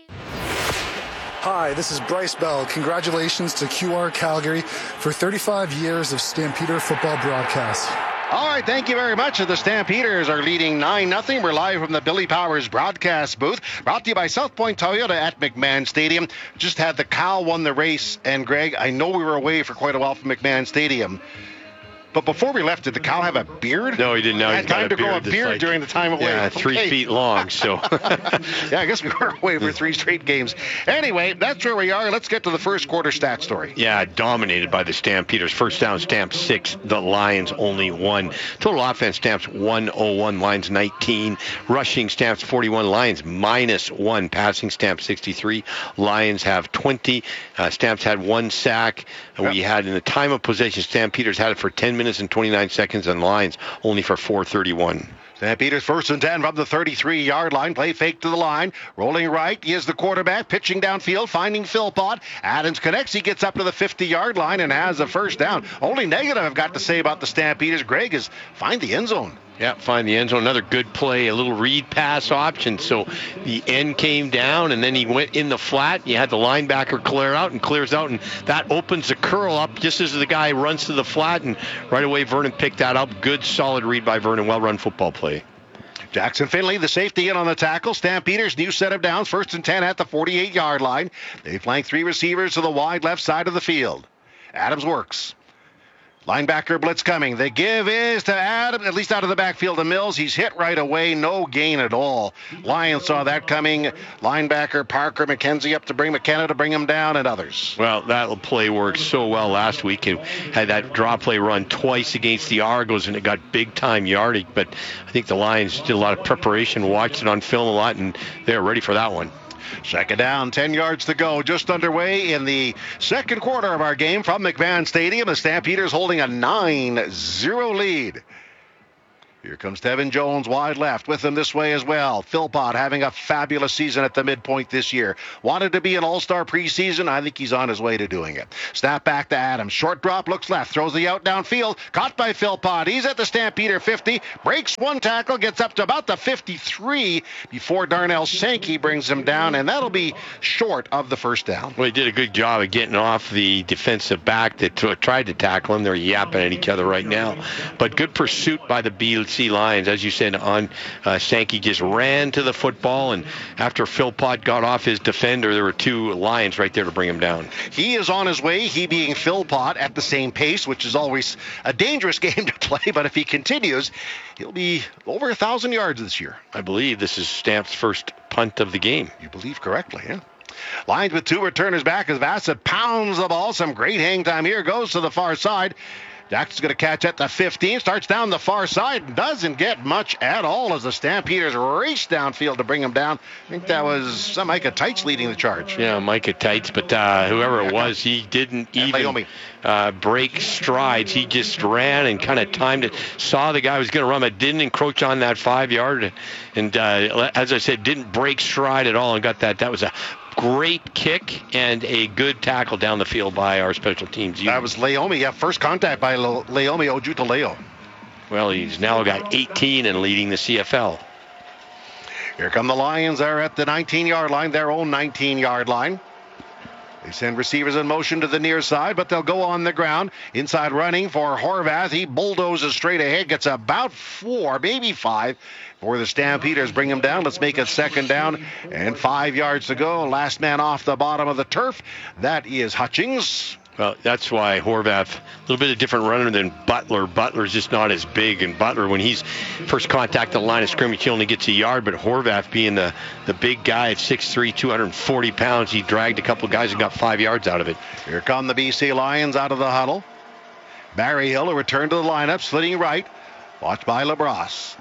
S22: Hi, this is Bryce Bell. Congratulations to Q R Calgary for thirty-five years of Stampeder football broadcast.
S1: All right, thank you very much. The Stampeders are leading nine nothing. We're live from the Billy Powers broadcast booth, brought to you by South Point Toyota at McMahon Stadium. Just had the Cal won the race, and Greg, I know we were away for quite a while from McMahon Stadium. But before we left, did the Cal have a beard?
S2: No, he didn't know.
S1: He had time to grow a beard
S2: like,
S1: during the time away.
S2: Yeah, three
S1: okay.
S2: feet long, so.
S1: Yeah, I guess we were away for three straight games. Anyway, that's where we are. Let's get to the first quarter stat story.
S2: Yeah, dominated by the Stampeders. First down, Stamps six. The Lions only one. Total offense, Stamps one oh one. Lions nineteen. Rushing, Stamps forty-one. Lions minus one. Passing, Stamps sixty-three. Lions have twenty. Uh, Stamps had one sack. Yep. We had, in the time of possession, Stampeders had it for ten minutes and twenty-nine seconds, and Lions only for four thirty-one.
S1: Stampeders first and ten from the thirty-three-yard line. Play fake to the line. Rolling right. He is the quarterback. Pitching downfield. Finding Philpott. Adams connects. He gets up to the fifty-yard line and has a first down. Only negative I've got to say about the Stampeders, Greg, is find the end zone.
S2: Yeah, find the end zone. Another good play, a little read pass option. So the end came down, and then he went in the flat. You had the linebacker clear out and clears out, and that opens the curl up just as the guy runs to the flat, and right away Vernon picked that up. Good, solid read by Vernon. Well-run football play.
S1: Jackson Finley, the safety, in on the tackle. Stampeders, new set of downs. First and ten at the forty-eight-yard line. They flank three receivers to the wide left side of the field. Adams works. Linebacker blitz coming. The give is to Adam, at least out of the backfield to Mills. He's hit right away. No gain at all. Lions saw that coming. Linebacker Parker McKenzie up to bring McKenna to bring him down and others.
S2: Well, that play worked so well last week. It had that draw play run twice against the Argos, and it got big-time yardage. But I think the Lions did a lot of preparation, watched it on film a lot, and they're ready for that one.
S1: Second down, ten yards to go, just underway in the second quarter of our game from McMahon Stadium. The Stampeders holding a nine zero lead. Here comes Tevin Jones wide left with him this way as well. Philpott having a fabulous season at the midpoint this year. Wanted to be an all-star preseason. I think he's on his way to doing it. Snap back to Adams. Short drop, looks left, throws the out downfield. Caught by Philpott. He's at the Stampeder fifty. Breaks one tackle, gets up to about the fifty-three before Darnell Sankey brings him down, and that'll be short of the first down.
S2: Well, he did a good job of getting off the defensive back that t- tried to tackle him. They're yapping at each other right now. But good pursuit by the B C Lions. As you said, on uh, Sankey just ran to the football, and after Philpott got off his defender, there were two Lions right there to bring him down.
S1: He is on his way, he being Philpott, at the same pace, which is always a dangerous game to play, but if he continues, he'll be over a thousand yards this year.
S2: I believe this is Stamp's first punt of the game.
S1: You believe correctly, yeah. Lions with two returners back as Bassett pounds the ball. Some great hang time here. Goes to the far side. Jackson's going to catch at the fifteen, starts down the far side, doesn't get much at all as the Stampeders race downfield to bring him down. I think that was uh, Micah Tights leading the charge.
S2: Yeah, Micah Tights, but uh, whoever it was, he didn't even uh, break strides. He just ran and kind of timed it, saw the guy was going to run, but didn't encroach on that five-yard, and uh, as I said, didn't break stride at all and got that. That was a great kick and a good tackle down the field by our special teams unit.
S1: That was Leomi. Yeah, first contact by Le- Leomi Ojutaleo.
S2: Well, he's now got eighteen and leading the C F L.
S1: Here come the Lions. They're at the nineteen-yard line, their own nineteen-yard line. They send receivers in motion to the near side, but they'll go on the ground. Inside running for Horvath. He bulldozes straight ahead, gets about four, maybe five. For the Stampeders, bring him down. Let's make it second down and five yards to go. Last man off the bottom of the turf. That is Hutchings.
S2: Well, that's why Horvath, a little bit of different runner than Butler. Butler's just not as big, and Butler, when he's first contact the line of scrimmage, he only gets a yard, but Horvath being the, the big guy at six three, two hundred forty pounds, he dragged a couple guys and got five yards out of it.
S1: Here come the B C Lions out of the huddle. Barry Hill, a return to the lineup, slitting right. Watched by LaBrosse.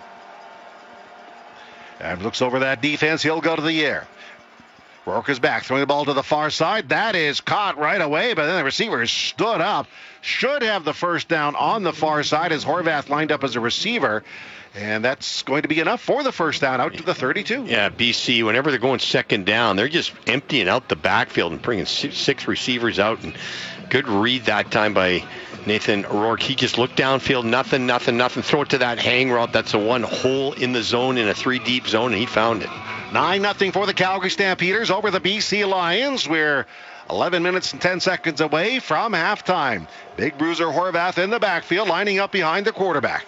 S1: And looks over that defense. He'll go to the air. Rourke is back, throwing the ball to the far side. That is caught right away, but then the receiver stood up. Should have the first down on the far side as Horvath lined up as a receiver. And that's going to be enough for the first down out to the thirty-two.
S2: Yeah, B C, whenever they're going second down, they're just emptying out the backfield and bringing six receivers out. And good read that time by Nathan O'Rourke. He just looked downfield, nothing, nothing, nothing. Throw it to that hang route. That's the one hole in the zone, in a three-deep zone, and he found it.
S1: nine nothing for the Calgary Stampeders over the B C Lions. We're eleven minutes and ten seconds away from halftime. Big bruiser Horvath in the backfield, lining up behind the quarterback.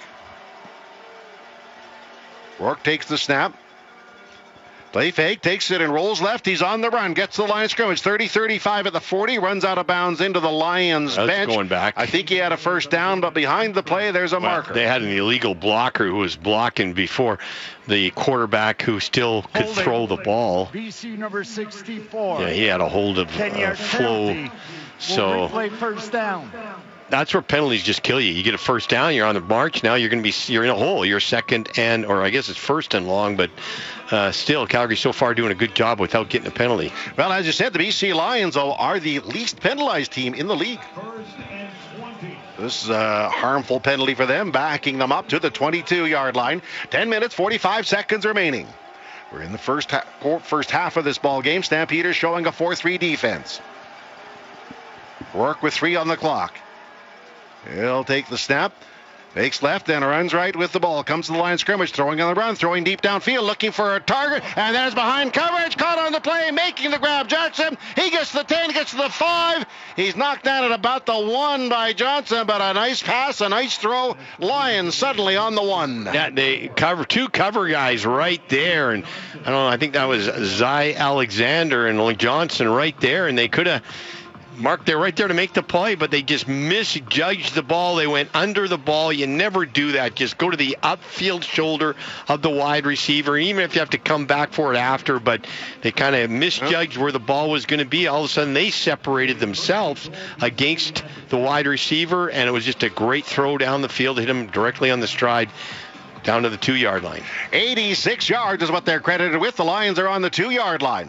S1: Rourke takes the snap. Play fake, takes it and rolls left. He's on the run, gets to the line of scrimmage. thirty thirty-five at the forty, runs out of bounds into the Lions
S2: That's
S1: bench.
S2: Going back.
S1: I think he had a first down, but behind the play, there's a
S2: well,
S1: marker.
S2: They had an illegal blocker who was blocking before the quarterback who still could
S3: Holding.
S2: throw the ball.
S3: B C number sixty-four.
S2: Yeah, he had a hold of uh, flow. So
S3: replay first down.
S2: That's where penalties just kill you. You get a first down, you're on the march. Now you're going to be you're in a hole. You're second and, or I guess it's first and long, but uh, still, Calgary so far doing a good job without getting a penalty.
S1: Well, as you said, the B C Lions, though, are the least penalized team in the league. This is a harmful penalty for them, backing them up to the twenty-two-yard line. ten minutes, forty-five seconds remaining. We're in the first ha- first half of this ball game. Stampeders showing a four three defense. Rourke with three on the clock. He'll take the snap. Fakes left and runs right with the ball. Comes to the line of scrimmage, throwing on the run, throwing deep downfield, looking for a target, and then it's behind coverage, caught on the play, making the grab. Jackson, he gets to the ten, gets to the five. He's knocked down at about the one by Johnson, but a nice pass, a nice throw. Lions suddenly on the one.
S2: Yeah, they cover two cover guys right there, and I don't know, I think that was Zy Alexander and Johnson right there, and they could have Mark, they're right there to make the play, but they just misjudged the ball. They went under the ball. You never do that. Just go to the upfield shoulder of the wide receiver, even if you have to come back for it after. But they kind of misjudged where the ball was going to be. All of a sudden, they separated themselves against the wide receiver, and it was just a great throw down the field, hit him directly on the stride, down to the two-yard line.
S1: eighty-six yards is what they're credited with. The Lions are on the two-yard line.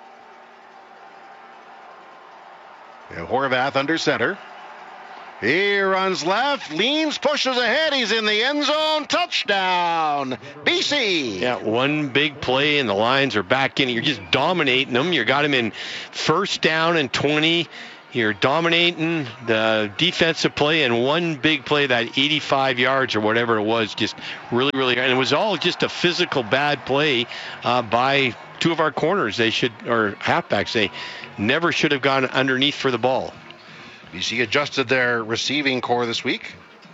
S1: Horvath under center. He runs left, leans, pushes ahead. He's in the end zone. Touchdown, B C.
S2: Yeah, one big play, and the Lions are back in. You're just dominating them. You got them in first down and twenty. You're dominating the defensive play, and one big play, that eighty-five yards or whatever it was, just really, really, and it was all just a physical bad play uh, by two of our corners. They should, or halfbacks, they never should have gone underneath for the ball.
S1: B C adjusted their receiving core this week.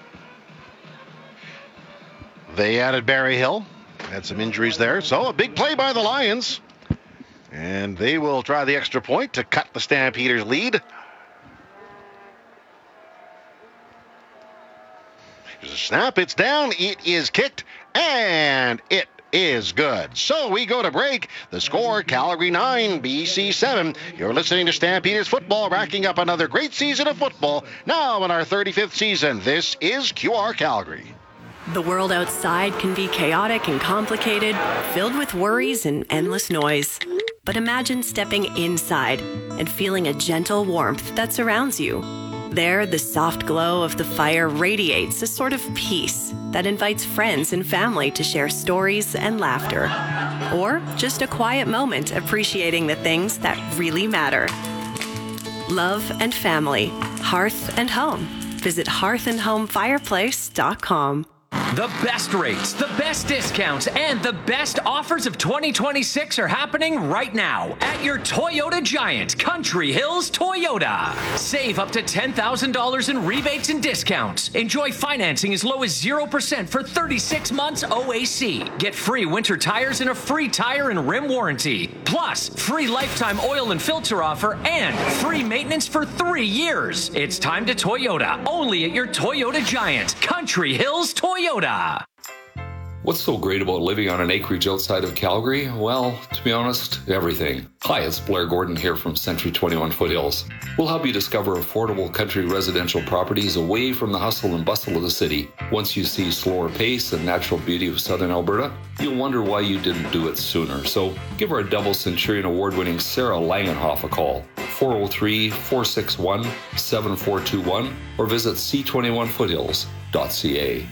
S1: They added Barry Hill. Had some injuries there. So a big play by the Lions. And they will try the extra point to cut the Stampeders' lead. Here's a snap. It's down. It is kicked. And it is good. So we go to break. The score, Calgary nine, B C seven. You're listening to Stampeders Football, racking up another great season of football. Now in our thirty-fifth season, this is Q R Calgary.
S4: The world outside can be chaotic and complicated, filled with worries and endless noise. But imagine stepping inside and feeling a gentle warmth that surrounds you. There, the soft glow of the fire radiates a sort of peace that invites friends and family to share stories and laughter. Or just a quiet moment appreciating the things that really matter. Love and family, hearth and home. Visit hearth and home fireplace dot com.
S5: The best rates, the best discounts, and the best offers of twenty twenty-six are happening right now at your Toyota Giant, Country Hills Toyota. Save up to ten thousand dollars in rebates and discounts. Enjoy financing as low as zero percent for thirty-six months O A C. Get free winter tires and a free tire and rim warranty. Plus, free lifetime oil and filter offer and free maintenance for three years. It's time to Toyota, only at your Toyota Giant, Country Hills Toyota.
S23: What's so great about living on an acreage outside of Calgary? Well, to be honest, everything. Hi, it's Blair Gordon here from Century twenty-one Foothills. We'll help you discover affordable country residential properties away from the hustle and bustle of the city. Once you see slower pace and natural beauty of southern Alberta, you'll wonder why you didn't do it sooner. So give our double Centurion award-winning Sarah Langenhoff a call, four oh three, four six one, seven four two one, or visit c twenty-one foothills dot c a.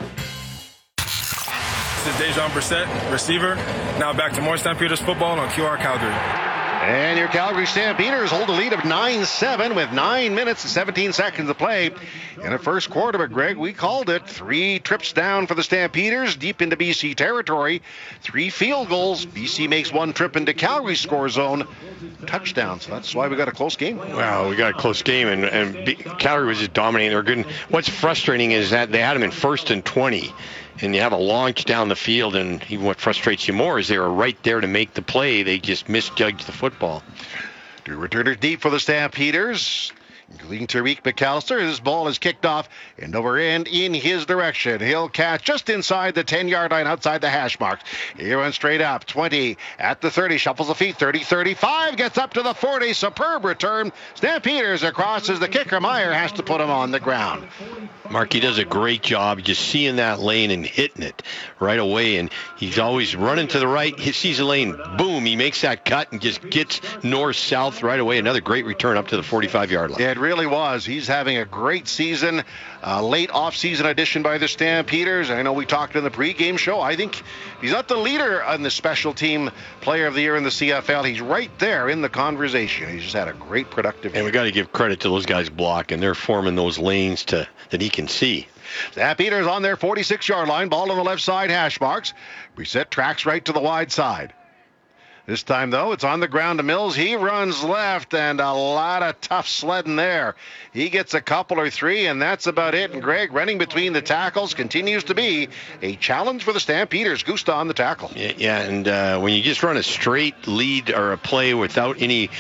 S18: This is Dejan Brissett, receiver. Now back to more Stampeders football on Q R Calgary.
S1: And your Calgary Stampeders hold a lead of nine seven with nine minutes and seventeen seconds to play in the first quarter. But, Greg, we called it. Three trips down for the Stampeders, deep into B C territory. Three field goals. B C makes one trip into Calgary score zone. Touchdown. So that's why we got a close game.
S2: Wow, we got a close game, and, and B- Calgary was just dominating. They're good. What's frustrating is that they had them in first and twenty. And you have a launch down the field, and even what frustrates you more is they were right there to make the play. They just misjudged the football.
S1: Two returners deep for the Stampeders, including Tariq McAllister. His ball is kicked off end over end in his direction. He'll catch just inside the ten-yard line outside the hash marks. He runs straight up. twenty at the thirty. Shuffles the feet. thirty, thirty-five. Gets up to the forty. Superb return. Stampeders across as the kicker Meyer has to put him on the ground.
S2: Mark, he does a great job just seeing that lane and hitting it right away. And he's always running to the right. He sees the lane. Boom. He makes that cut and just gets north-south right away. Another great return up to the forty-five-yard line.
S1: It really was. He's having a great season. Uh, late off-season addition by the Stampeders. I know we talked in the pregame show. I think he's not the leader on the special team player of the year in the C F L. He's right there in the conversation. He's just had a great productive year.
S2: And we got to give credit to those guys blocking. They're forming those lanes to that he can see.
S1: Stampeders on their forty-six-yard line. Ball on the left side, hash marks. Brissett tracks right to the wide side. This time, though, it's on the ground to Mills. He runs left, and a lot of tough sledding there. He gets a couple or three, and that's about it. And Greg, running between the tackles continues to be a challenge for the Stampeders. Gusta on the tackle.
S2: Yeah, yeah and uh, when you just run a straight lead or a play without any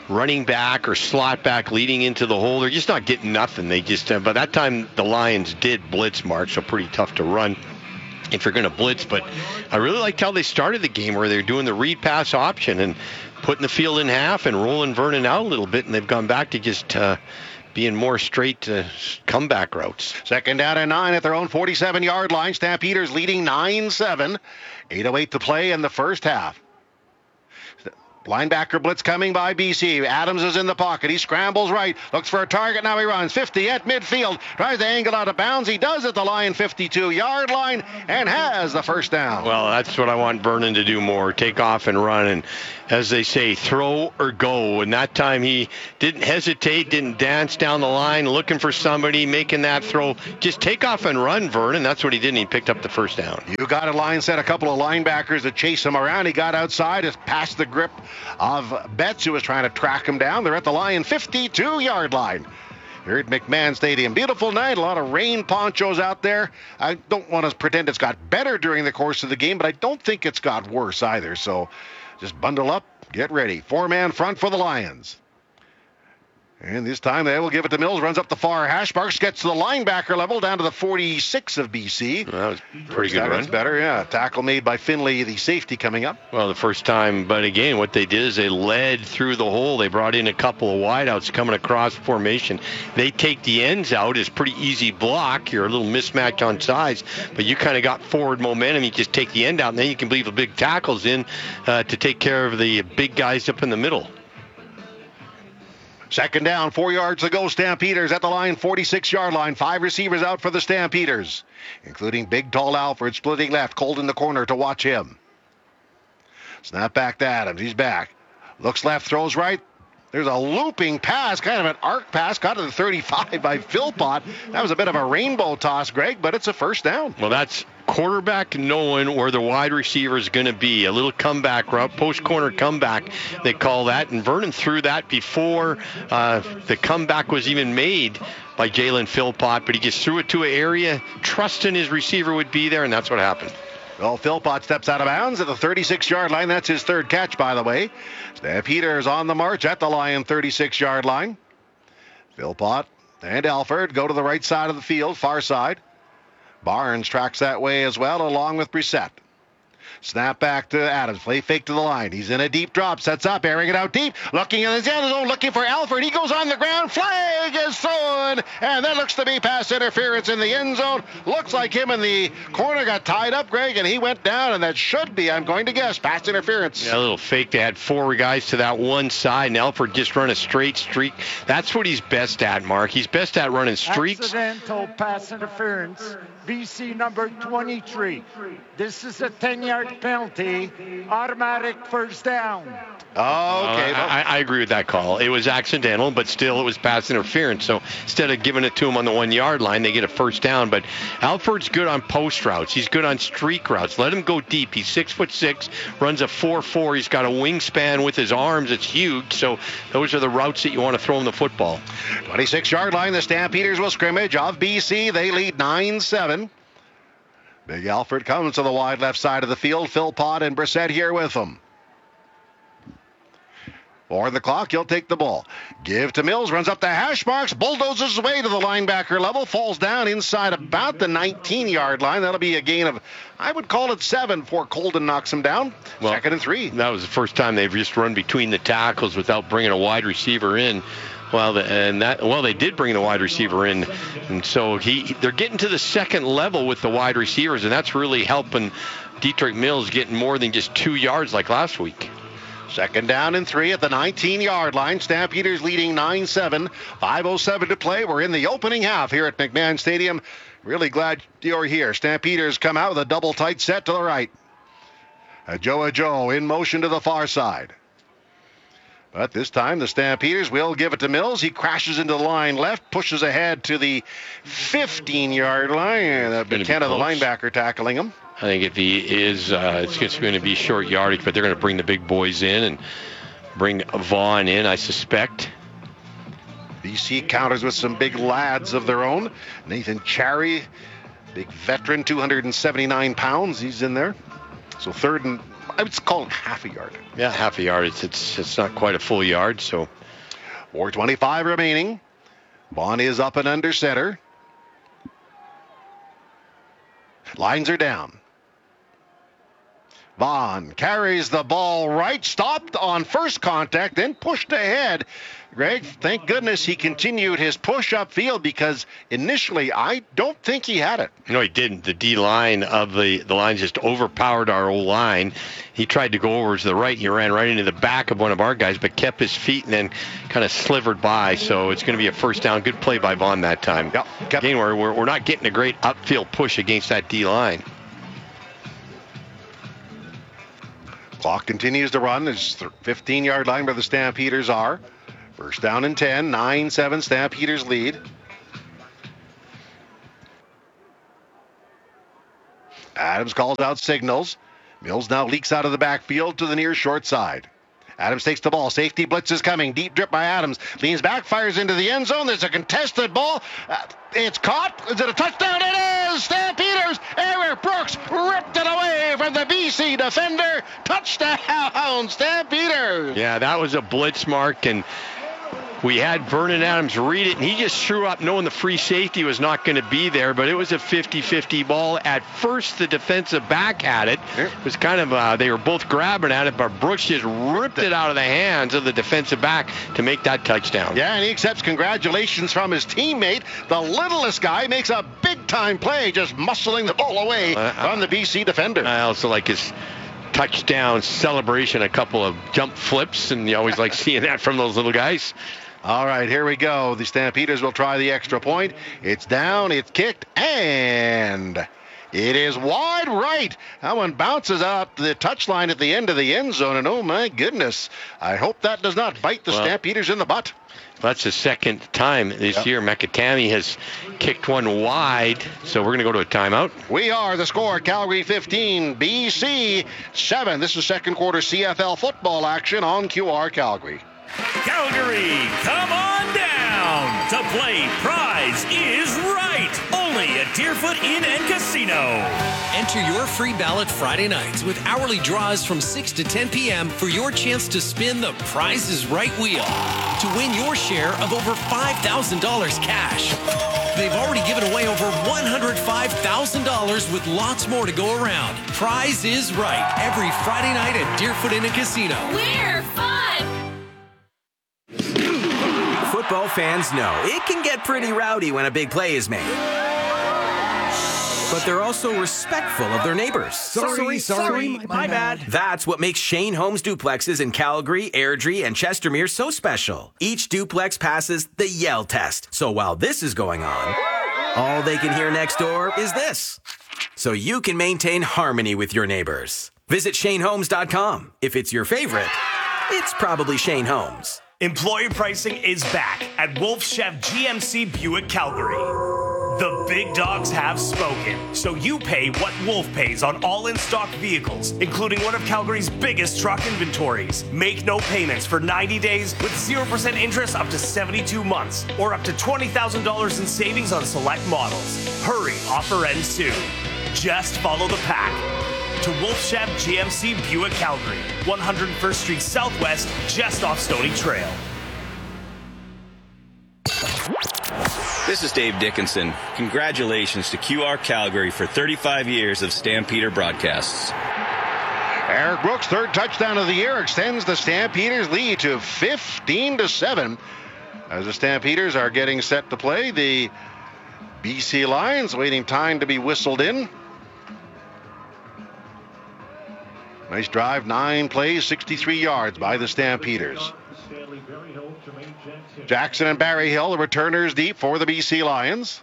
S2: running back or slot back leading into the hole. They're just not getting nothing. They just, uh, by that time, the Lions did blitz, Mark, so pretty tough to run if you're going to blitz. But I really liked how they started the game, where they're doing the read pass option and putting the field in half and rolling Vernon out a little bit, and they've gone back to just uh, being more straight uh, comeback routes.
S1: Second down and nine at their own forty-seven-yard line. Stampeders leading nine seven. eight oh eight to play in the first half. Linebacker blitz coming by B C. Adams is in the pocket. He scrambles right. Looks for a target. Now he runs. fifty at midfield. Tries to angle out of bounds. He does at the Lion fifty-two-yard line and has the first down.
S2: Well, that's what I want Vernon to do more. Take off and run. And as they say, throw or go. And that time he didn't hesitate, didn't dance down the line looking for somebody, making that throw. Just take off and run, Vernon. That's what he did, and he picked up the first down.
S1: You got a line set, a couple of linebackers to chase him around. He got outside, just past the grip of Betts, who was trying to track him down. They're at the Lion fifty-two-yard line here at McMahon Stadium. Beautiful night, a lot of rain ponchos out there. I don't want to pretend it's got better during the course of the game, but I don't think it's got worse either. So just bundle up, get ready. Four-man front for the Lions. And this time they will give it to Mills. Runs up the far hash marks. Gets to the linebacker level down to the forty-six of B C.
S2: Well, that was a pretty good run.
S1: That's better, yeah. Tackle made by Finley, the safety, coming up.
S2: Well, the first time. But again, what they did is they led through the hole. They brought in a couple of wideouts coming across formation. They take the ends out. It's pretty easy block. You're a little mismatch on size, but you kind of got forward momentum. You just take the end out, and then you can leave the big tackles in uh, to take care of the big guys up in the middle.
S1: Second down, four yards to go. Stampeders at the line, forty-six-yard line. Five receivers out for the Stampeders, including big, tall Alford splitting left. Cold in the corner to watch him. Snap back to Adams. He's back. Looks left, throws right. There's a looping pass, kind of an arc pass, got to the thirty-five by Philpott. That was a bit of a rainbow toss, Greg, but it's a first down.
S2: Well, that's quarterback knowing where the wide receiver is going to be. A little comeback route, post-corner comeback, they call that. And Vernon threw that before uh, the comeback was even made by Jalen Philpott, but he just threw it to an area, trusting his receiver would be there, and that's what happened.
S1: Well, Philpott steps out of bounds at the thirty-six-yard line. That's his third catch, by the way. Stampeders on the march at the Lion thirty-six-yard line. Philpott and Alford go to the right side of the field, far side. Barnes tracks that way as well, along with Brissett. Snap back to Adams. Play fake to the line. He's in a deep drop. Sets up, airing it out deep. Looking in his end zone, looking for Alford. He goes on the ground. Flag is thrown. And that looks to be pass interference in the end zone. Looks like him in the corner got tied up, Greg, and he went down. And that should be, I'm going to guess, pass interference.
S2: Yeah, a little fake. They had four guys to that one side, and Alford just run a straight streak. That's what he's best at, Mark. He's best at running streaks.
S3: Accidental pass interference. B C number twenty-three. This is a ten-yard penalty. Automatic first down.
S1: Oh, okay.
S2: Uh, I, I agree with that call. It was accidental, but still it was pass interference. So instead of giving it to him on the one-yard line, they get a first down. But Alford's good on post routes. He's good on streak routes. Let him go deep. He's six foot six, runs a four four. He's got a wingspan with his arms. It's huge. So those are the routes that you want to throw him the football.
S1: twenty-six-yard line. The Stampeders will scrimmage of B C. They lead nine seven. Big Alford comes to the wide left side of the field. Philpott and Brissett here with him. Four on the clock, he'll take the ball. Give to Mills, runs up the hash marks, bulldozes his way to the linebacker level, falls down inside about the nineteen-yard line. That'll be a gain of, I would call it seven before Colden knocks him down. Well, second and three.
S2: That was the first time they've just run between the tackles without bringing a wide receiver in. Well, the, and that well, they did bring the wide receiver in, and so he they're getting to the second level with the wide receivers, and that's really helping Dietrich Mills getting more than just two yards like last week.
S1: Second down and three at the nineteen-yard line. Stampeders leading nine seven. five oh seven to play. We're in the opening half here at McMahon Stadium. Really glad you're here. Stampeders come out with a double tight set to the right. Joe Joe in motion to the far side. But this time the Stampeders will give it to Mills. He crashes into the line left, pushes ahead to the fifteen-yard line. Uh, McKenna, the linebacker, tackling him.
S2: I think if he is, uh, it's just going to be short yardage, but they're going to bring the big boys in and bring Vaughn in, I suspect.
S1: B C counters with some big lads of their own. Nathan Cherry, big veteran, two hundred seventy-nine pounds. He's in there. So third and I would call it half a yard.
S2: Yeah, half a yard. It's it's, it's not quite a full yard, so.
S1: four twenty-five remaining. Vaughn is up and under center. Lines are down. Vaughn carries the ball right, stopped on first contact, then pushed ahead. Greg, thank goodness he continued his push upfield because initially I don't think he had it.
S2: No, he didn't. The D line of the, the line just overpowered our old line. He tried to go over to the right. He ran right into the back of one of our guys, but kept his feet and then kind of slivered by. So it's going to be a first down. Good play by Vaughn that time.
S1: Yep.
S2: Again, we're, we're, we're not getting a great upfield push against that D line.
S1: Clock continues to run. There's fifteen-yard line where the Stampeders are. First down and ten. nine seven Stampeders lead. Adams calls out signals. Mills now leaks out of the backfield to the near short side. Adams takes the ball. Safety blitz is coming. Deep drip by Adams. Leans back, fires into the end zone. There's a contested ball. Uh, it's caught. Is it a touchdown? It is! Stampeders! Eric Brooks ripped it away from the B C defender. Touchdown, Stampeders!
S2: Yeah, that was a blitz, Mark, and we had Vernon Adams read it, and he just threw up knowing the free safety was not going to be there, but it was a fifty-fifty ball. At first, the defensive back had it. It was kind of, uh, they were both grabbing at it, but Brooks just ripped it out of the hands of the defensive back to make that touchdown.
S1: Yeah, and he accepts congratulations from his teammate. The littlest guy makes a big-time play, just muscling the ball away uh, from the B C defender.
S2: I also like his touchdown celebration, a couple of jump flips, and you always like seeing that from those little guys.
S1: All right, here we go. The Stampeders will try the extra point. It's down, it's kicked, and it is wide right. That one bounces out the touchline at the end of the end zone, and oh my goodness, I hope that does not bite the well, Stampeders in the butt.
S2: That's the second time this yep. year Mekatami has kicked one wide, so we're going to go to a timeout.
S1: We are the score, Calgary fifteen, B C seven. This is second quarter C F L football action on Q R Calgary.
S6: Calgary, come on down to play Prize is Right, only at Deerfoot Inn and Casino.
S8: Enter your free ballot Friday nights with hourly draws from six to ten p.m. for your chance to spin the Prize is Right wheel to win your share of over five thousand dollars cash. They've already given away over one hundred five thousand dollars with lots more to go around. Prize is Right, every Friday night at Deerfoot Inn and Casino.
S21: We're fun!
S11: Football fans know it can get pretty rowdy when a big play is made. But they're also respectful of their neighbors.
S12: Sorry, sorry, sorry my, my bad.
S11: That's what makes Shane Homes duplexes in Calgary, Airdrie, and Chestermere so special. Each duplex passes the Yell test. So while this is going on, all they can hear next door is this. So you can maintain harmony with your neighbors. Visit Shane Homes dot com. If it's your favorite, it's probably Shane Homes.
S6: Employer pricing is back at Wolf Chef G M C Buick Calgary. The big dogs have spoken, so you pay what Wolf pays on all in-stock vehicles, including one of Calgary's biggest truck inventories. Make no payments for ninety days with zero percent interest up to seventy-two months, or up to twenty thousand dollars in savings on select models. Hurry, offer ends soon. Just follow the pack. To Wolf Chef G M C Buick Calgary, one hundred first Street Southwest, just off Stony Trail.
S24: This is Dave Dickinson. Congratulations to Q R Calgary for thirty-five years of Stampeder broadcasts.
S1: Eric Brooks' third touchdown of the year extends the Stampeders' lead to fifteen to seven. As the Stampeders are getting set to play, the B C Lions waiting time to be whistled in. Nice drive, nine plays, sixty-three yards by the Stampeders. Jackson and Berryhill, the returners deep for the B C Lions.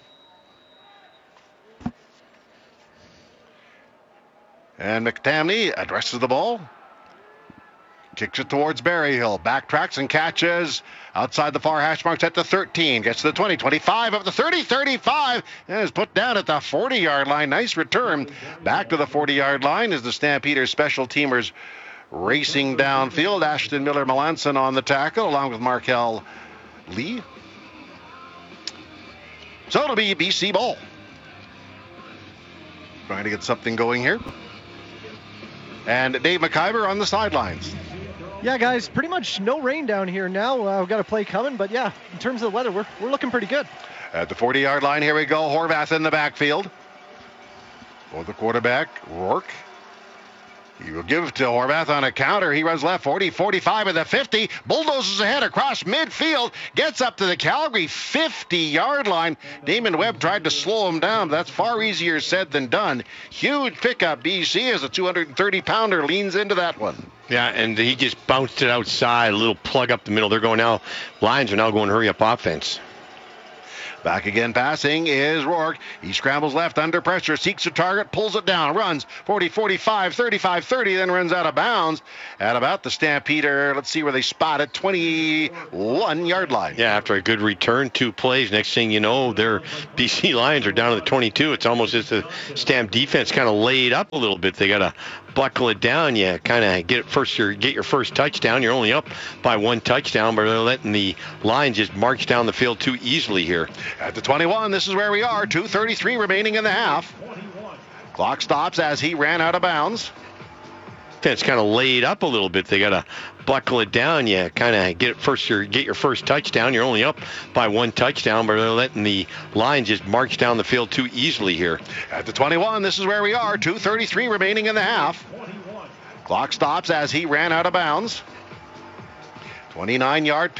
S1: And McTamney addresses the ball. Kicks it towards Berryhill. Backtracks and catches outside the far hash marks at the thirteen. Gets to the twenty, twenty-five, up the thirty, thirty-five. And is put down at the forty-yard line. Nice return. Back to the forty-yard line as the Stampeders special teamers racing downfield. Ashton Miller-Melanson on the tackle along with Markel Lee. So it'll be B C ball. Trying to get something going here. And Dave McIver on the sidelines.
S9: Yeah, guys, pretty much no rain down here now. Uh, we've got a play coming, but yeah, in terms of the weather, we're, we're looking pretty good.
S1: At the forty-yard line, here we go. Horvath in the backfield. For the quarterback, Rourke. He will give to Horvath on a counter. He runs left, forty, forty-five at the fifty. Bulldozes ahead across midfield. Gets up to the Calgary fifty-yard line. Damon Webb tried to slow him down. But that's far easier said than done. Huge pickup, B C, as a two hundred thirty pounder leans into that one.
S2: Yeah, and he just bounced it outside. A little plug up the middle. They're going now. Lions are now going hurry up offense.
S1: Back again passing is Rourke. He scrambles left under pressure, seeks a target, pulls it down, runs forty, forty-five, thirty-five, thirty, then runs out of bounds at about the Stampeder. Let's see where they spot it, twenty-one-yard line.
S2: Yeah, after a good return, two plays. Next thing you know, their B C Lions are down to the twenty-two. It's almost as the Stamp defense kind of laid up a little bit. They got to buckle it down. You kind of get it first. Your get your first touchdown. You're only up by one touchdown, but they're letting the Lions just march down the field too easily here.
S1: At the twenty-one, this is where we are. two thirty-three remaining in the half. Clock stops as he ran out of bounds.
S2: It's kind of laid up a little bit. They got to buckle it down. You kind of get it first. Your get your first touchdown. You're only up by one touchdown, but they're letting the Lions just march down the field too easily here.
S1: At the twenty-one, this is where we are. two thirty-three remaining in the half. Clock stops as he ran out of bounds. twenty-nine-yard